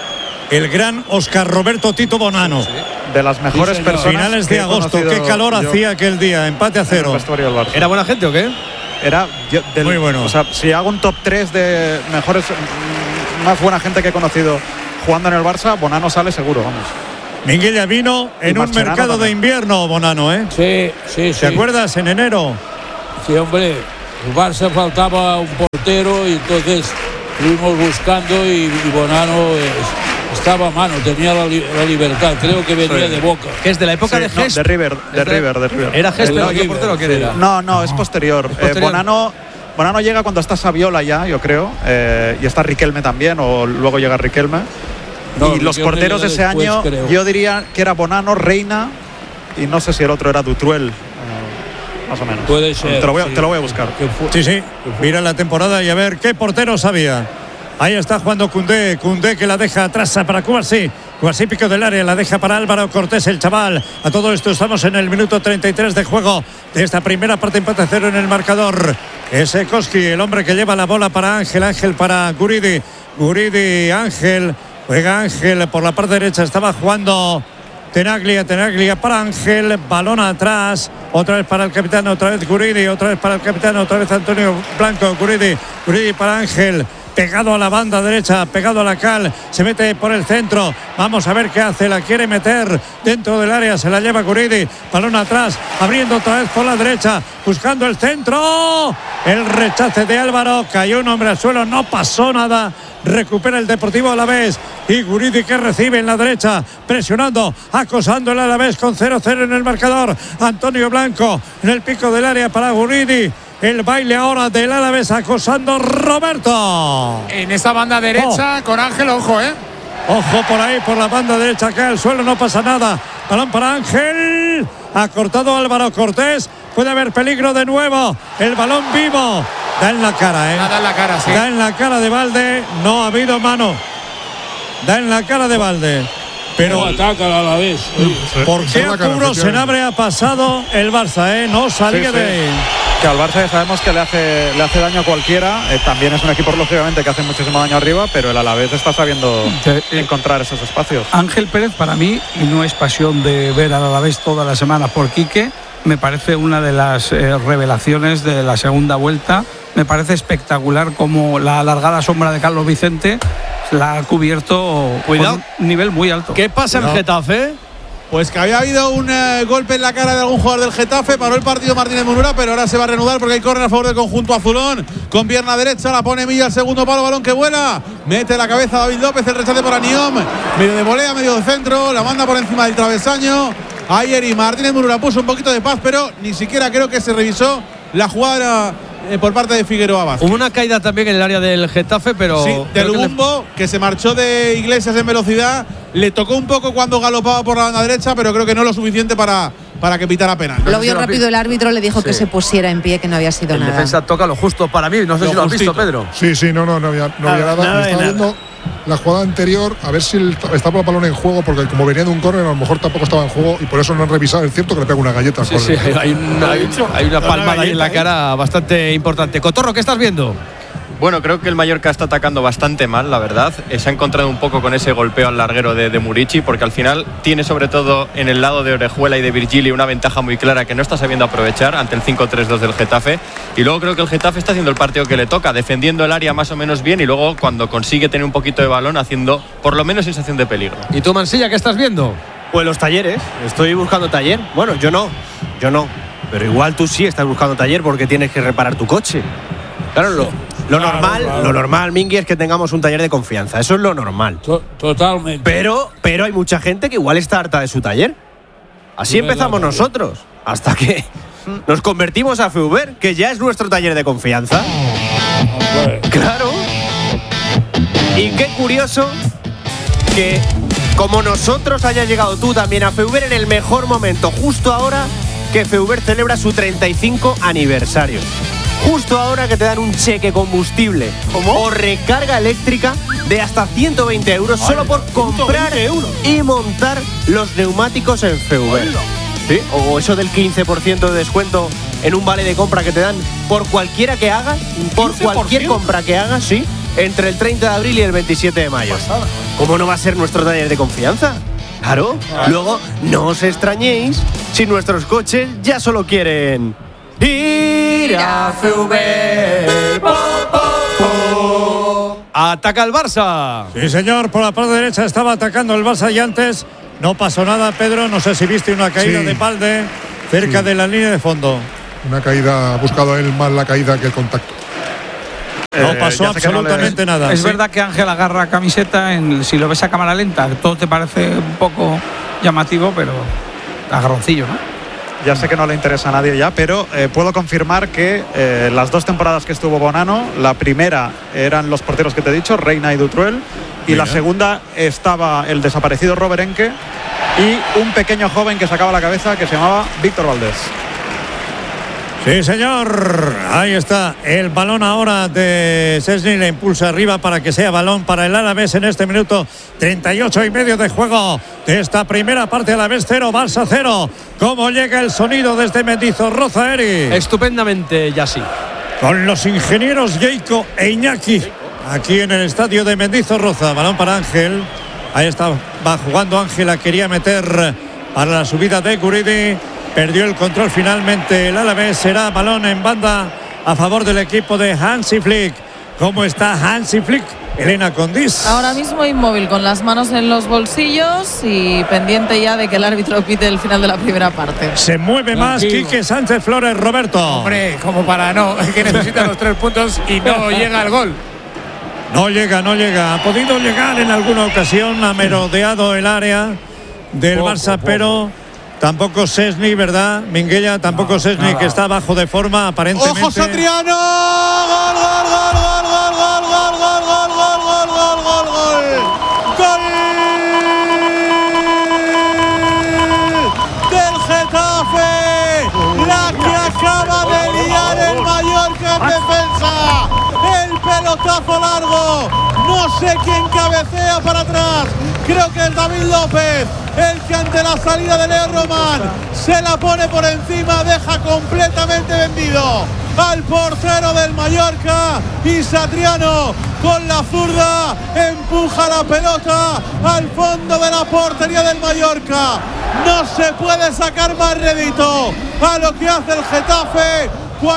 el gran Óscar Roberto Tito Bonano. Sí. De las mejores personas. Finales de agosto, qué calor hacía aquel día, empate a 0. ¿Era buena gente o qué? Era muy bueno. O sea, si hago un top 3 de mejores, más buena gente que he conocido jugando en el Barça, Bonano sale seguro, vamos. Minguella vino en un mercado de invierno, Bonano, ¿eh? Sí. ¿Te acuerdas? En enero. Sí, hombre. El Barça faltaba un portero y entonces estuvimos buscando y Bonano estaba a mano, tenía la libertad. Creo que venía de Boca. ¿Que es de la época de Gest? No, de River. ¿Era Gest el portero o quién era? No, es posterior. Bonano llega cuando está Saviola ya, yo creo, y está Riquelme también, o luego llega Riquelme. No, y los porteros de ese año, creo. Yo diría que era Bonano, Reina, y no sé si el otro era Dutruel. Más o menos. Puede ser. Te lo voy a buscar. Sí. Mira la temporada y a ver qué porteros había. Ahí está jugando Koundé que la deja atrás para Cubarsí. Cubarsí pico del área, la deja para Álvaro Cortés, el chaval. A todo esto estamos en el minuto 33 de juego de esta primera parte, empate a 0 en el marcador. Ese Koski, el hombre que lleva la bola para Ángel para Guridi. Ángel, juega Ángel por la parte derecha, estaba jugando Tenaglia para Ángel, balón atrás, otra vez para el capitán, otra vez Guridi, otra vez para el capitán, otra vez Antonio Blanco, Guridi para Ángel, pegado a la banda derecha, pegado a la cal, se mete por el centro, vamos a ver qué hace, la quiere meter dentro del área, se la lleva Guridi, balón atrás, abriendo otra vez por la derecha, buscando el centro, el rechace de Álvaro, cayó un hombre al suelo, no pasó nada. Recupera el Deportivo Alavés y Guridi que recibe en la derecha, presionando, acosando el Alavés con 0-0 en el marcador. Antonio Blanco en el pico del área para Guridi. El baile ahora del Alavés acosando Roberto. En esa banda derecha con Ángel, ojo, Ojo por ahí, por la banda derecha, cae al suelo, no pasa nada. Balón para Ángel. Ha cortado Álvaro Cortés. Puede haber peligro de nuevo. El balón vivo. Da en la cara, Da en la cara, sí. Da en la cara de Valde. No ha habido mano. Da en la cara de Valde. Pero ataca a la vez. ¿Por qué apuro Senabre ha pasado el Barça? No salía de ahí. Que al Barça ya sabemos que le hace daño a cualquiera. También es un equipo, lógicamente, que hace muchísimo daño arriba, pero el Alavés está sabiendo encontrar esos espacios. Ángel Pérez, para mí, y no es pasión de ver al Alavés toda la semana por Quique, me parece una de las revelaciones de la segunda vuelta. Me parece espectacular como la alargada sombra de Carlos Vicente la ha cubierto con un nivel muy alto. ¿Qué pasa en Getafe? Pues que había habido un golpe en la cara de algún jugador del Getafe, paró el partido Martínez Munura, pero ahora se va a reanudar porque hay córner a favor del conjunto azulón, con pierna derecha, la pone Milla al segundo palo, balón que vuela, mete la cabeza David López, el rechace por Aniom, medio de volea, medio de centro, la manda por encima del travesaño. Ayer y Martínez Munura puso un poquito de paz, pero ni siquiera creo que se revisó la jugada por parte de Figueroa Vázquez. Hubo una caída también en el área del Getafe, pero sí, del Bumbo, que se marchó de Iglesias en velocidad. Le tocó un poco cuando galopaba por la banda derecha, pero creo que no lo suficiente para que pitara penal. Lo vio rápido el árbitro, le dijo que se pusiera en pie, que no había sido nada. El defensa toca lo justo para mí, no sé si lo has visto, Pedro. Sí, no había nada. Estaba viendo la jugada anterior, a ver si estaba el balón en juego, porque como venía de un córner, a lo mejor tampoco estaba en juego y por eso no han revisado. Es cierto que le pega una galleta al córner. Sí, hay una palmada ahí en la cara bastante importante. Cotorro, ¿qué estás viendo? Bueno, creo que el Mallorca está atacando bastante mal, la verdad. Se ha encontrado un poco con ese golpeo al larguero de Murici, porque al final tiene sobre todo en el lado de Orejuela y de Virgili una ventaja muy clara que no está sabiendo aprovechar ante el 5-3-2 del Getafe. Y luego creo que el Getafe está haciendo el partido que le toca, defendiendo el área más o menos bien y luego cuando consigue tener un poquito de balón haciendo por lo menos sensación de peligro. ¿Y tú, Mansilla, qué estás viendo? Pues los talleres. Estoy buscando taller. Bueno, yo no. Pero igual tú sí estás buscando taller porque tienes que reparar tu coche. Claro, lo normal, Mingui, es que tengamos un taller de confianza. Eso es lo normal. Totalmente. Pero hay mucha gente que igual está harta de su taller. Así empezamos nosotros. Hasta que nos convertimos a Feuber, que ya es nuestro taller de confianza. Claro. Y qué curioso que, como nosotros, hayas llegado tú también a Feuber en el mejor momento, justo ahora que Feuber celebra su 35 aniversario. Justo ahora que te dan un cheque combustible o recarga eléctrica de hasta 120 euros solo por comprar y montar los neumáticos en Feuber. ¿Sí? O eso del 15% de descuento en un vale de compra que te dan por cualquiera que hagas, por cualquier compra que hagas, sí. entre el 30 de abril y el 27 de mayo. ¿Cómo no va a ser nuestro taller de confianza? Claro. Luego, no os extrañéis si nuestros coches ya solo quieren ir a Feuber. Ataca el Barça. Sí, señor, por la parte derecha estaba atacando el Barça y antes no pasó nada, Pedro. No sé si viste una caída de Balde cerca de la línea de fondo. Una caída, ha buscado él más la caída que el contacto. No pasó absolutamente nada. Es verdad que Ángel agarra camiseta, si lo ves a cámara lenta, todo te parece un poco llamativo, pero agarroncillo, ¿no? Ya sé que no le interesa a nadie ya, pero puedo confirmar que las 2 temporadas que estuvo Bonano, la primera eran los porteros que te he dicho, Reina y Dutruel, y la segunda estaba el desaparecido Robert Enke y un pequeño joven que sacaba la cabeza que se llamaba Víctor Valdés. Sí, señor. Ahí está el balón ahora de Szczęsny. Le impulsa arriba para que sea balón para el Alavés en este minuto 38 y medio de juego de esta primera parte. Alavés 0, Barça 0. ¿Cómo llega el sonido desde Mendizorroza, Eri? Estupendamente, Yassi. Con los ingenieros Geico e Iñaki aquí en el estadio de Mendizorroza. Balón para Ángel. Ahí está, va jugando Ángel. La quería meter para la subida de Guridi. Perdió el control finalmente el Alavés. Será balón en banda a favor del equipo de Hansi Flick. ¿Cómo está Hansi Flick? Elena Condis. Ahora mismo inmóvil, con las manos en los bolsillos y pendiente ya de que el árbitro pite el final de la primera parte. Se mueve más Quique Sánchez Flores, Roberto. Hombre, como para no, que necesita los 3 puntos y no llega al gol. No llega. Ha podido llegar en alguna ocasión, ha merodeado el área del Barça, pero tampoco Szczęsny, ¿verdad? Minguella, tampoco Szczęsny, que está bajo de forma aparentemente. ¡Ojo, Satriano! ¡Gol, gol, gol, gol, gol, gol, gol, gol, gol, gol, gol, gol, gol, gol! ¡Gol del Getafe! La que acaba de liar el Mallorca en defensa. El pelotazo largo. No sé quién cabecea para atrás. Creo que es David López, el que ante la salida de Leo Román se la pone por encima, deja completamente vendido al portero del Mallorca, y Satriano con la zurda empuja la pelota al fondo de la portería del Mallorca. No se puede sacar más rédito a lo que hace el Getafe.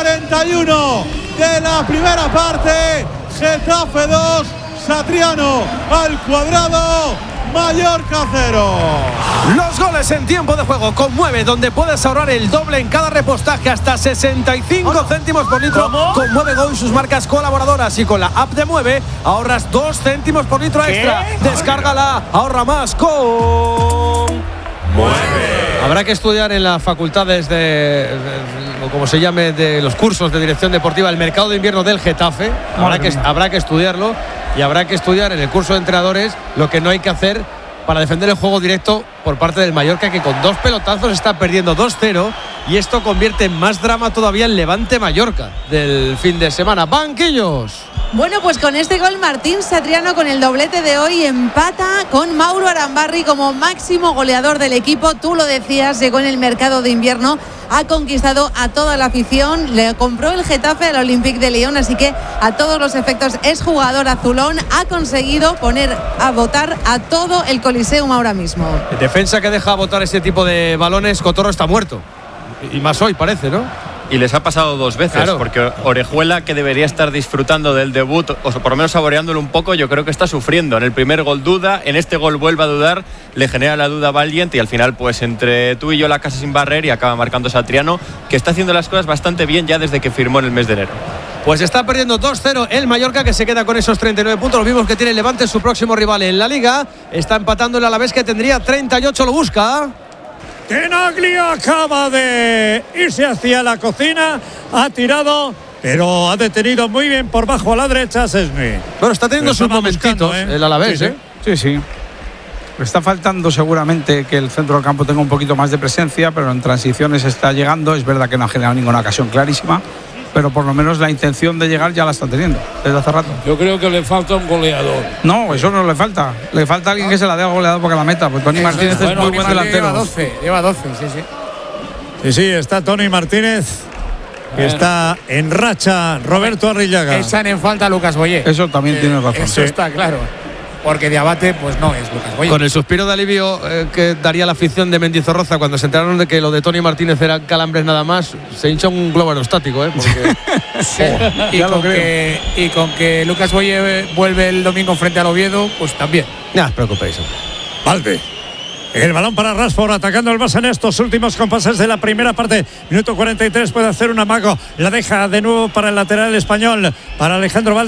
41 de la primera parte, Getafe 2, Satriano al cuadrado, Mallorca 0. Los goles en tiempo de juego con Mueve, donde puedes ahorrar el doble en cada repostaje, hasta 65 céntimos por litro. Con Mueve Go y sus marcas colaboradoras, y con la app de Mueve ahorras 2 céntimos por litro extra. Descárgala, ahorra más con Mueve. Habrá que estudiar en las facultades o como se llame, de los cursos de dirección deportiva, el mercado de invierno del Getafe. Habrá que estudiarlo, y habrá que estudiar en el curso de entrenadores lo que no hay que hacer para defender el juego directo por parte del Mallorca, que con 2 pelotazos está perdiendo 2-0, y esto convierte en más drama todavía el Levante Mallorca del fin de semana. Banquillos. Bueno, pues con este gol Martín Satriano, con el doblete de hoy, empata con Mauro Arambarri como máximo goleador del equipo. Tú lo decías, llegó en el mercado de invierno, ha conquistado a toda la afición, le compró el Getafe al Olympique de Lyon, así que a todos los efectos es jugador azulón. Ha conseguido poner a votar a todo el Coliseum ahora mismo. Defensa que deja votar ese tipo de balones, Cotorro está muerto, y más hoy parece, ¿no? Y les ha pasado 2 veces, claro, porque Orejuela, que debería estar disfrutando del debut, o por lo menos saboreándolo un poco, yo creo que está sufriendo. En el primer gol duda, en este gol vuelve a dudar, le genera la duda Valiente, y al final, pues entre tú y yo la casa sin barrer, y acaba marcando Satriano, que está haciendo las cosas bastante bien ya desde que firmó en el mes de enero. Pues está perdiendo 2-0 el Mallorca, que se queda con esos 39 puntos. Los mismos que tiene el Levante, su próximo rival en la Liga. Está empatando el Alavés, que tendría 38, lo busca. Tenaglia acaba de irse hacia la cocina, ha tirado, pero ha detenido muy bien por bajo a la derecha Szczęsny. Bueno, está teniendo sus momentitos el Alavés, Sí. Le está faltando seguramente que el centro del campo tenga un poquito más de presencia, pero en transiciones está llegando. Es verdad que no ha generado ninguna ocasión clarísima, pero por lo menos la intención de llegar ya la está teniendo desde hace rato. Yo creo que le falta un goleador. No, eso no le falta. Le falta alguien que se la dé al goleador para que la meta. Pues Toni Martínez es muy buen delantero. Lleva 12, sí. Sí, está Toni Martínez que está en racha Roberto Arrillaga. Echan en falta a Lucas Boyé. Eso también tiene razón. Eso está claro. Porque Diabate, pues no es Lucas Boyé. Con el suspiro de alivio que daría la afición de Mendizorroza cuando se enteraron de que lo de Tony Martínez eran calambres nada más, se hincha un globo aerostático, porque sí. y con que Lucas Boyé vuelve el domingo frente al Oviedo, pues también. No os preocupéis. Valde. El balón para Rashford atacando el Barça en estos últimos compases de la primera parte. Minuto 43, puede hacer un amago. La deja de nuevo para el lateral español, para Alejandro Valde.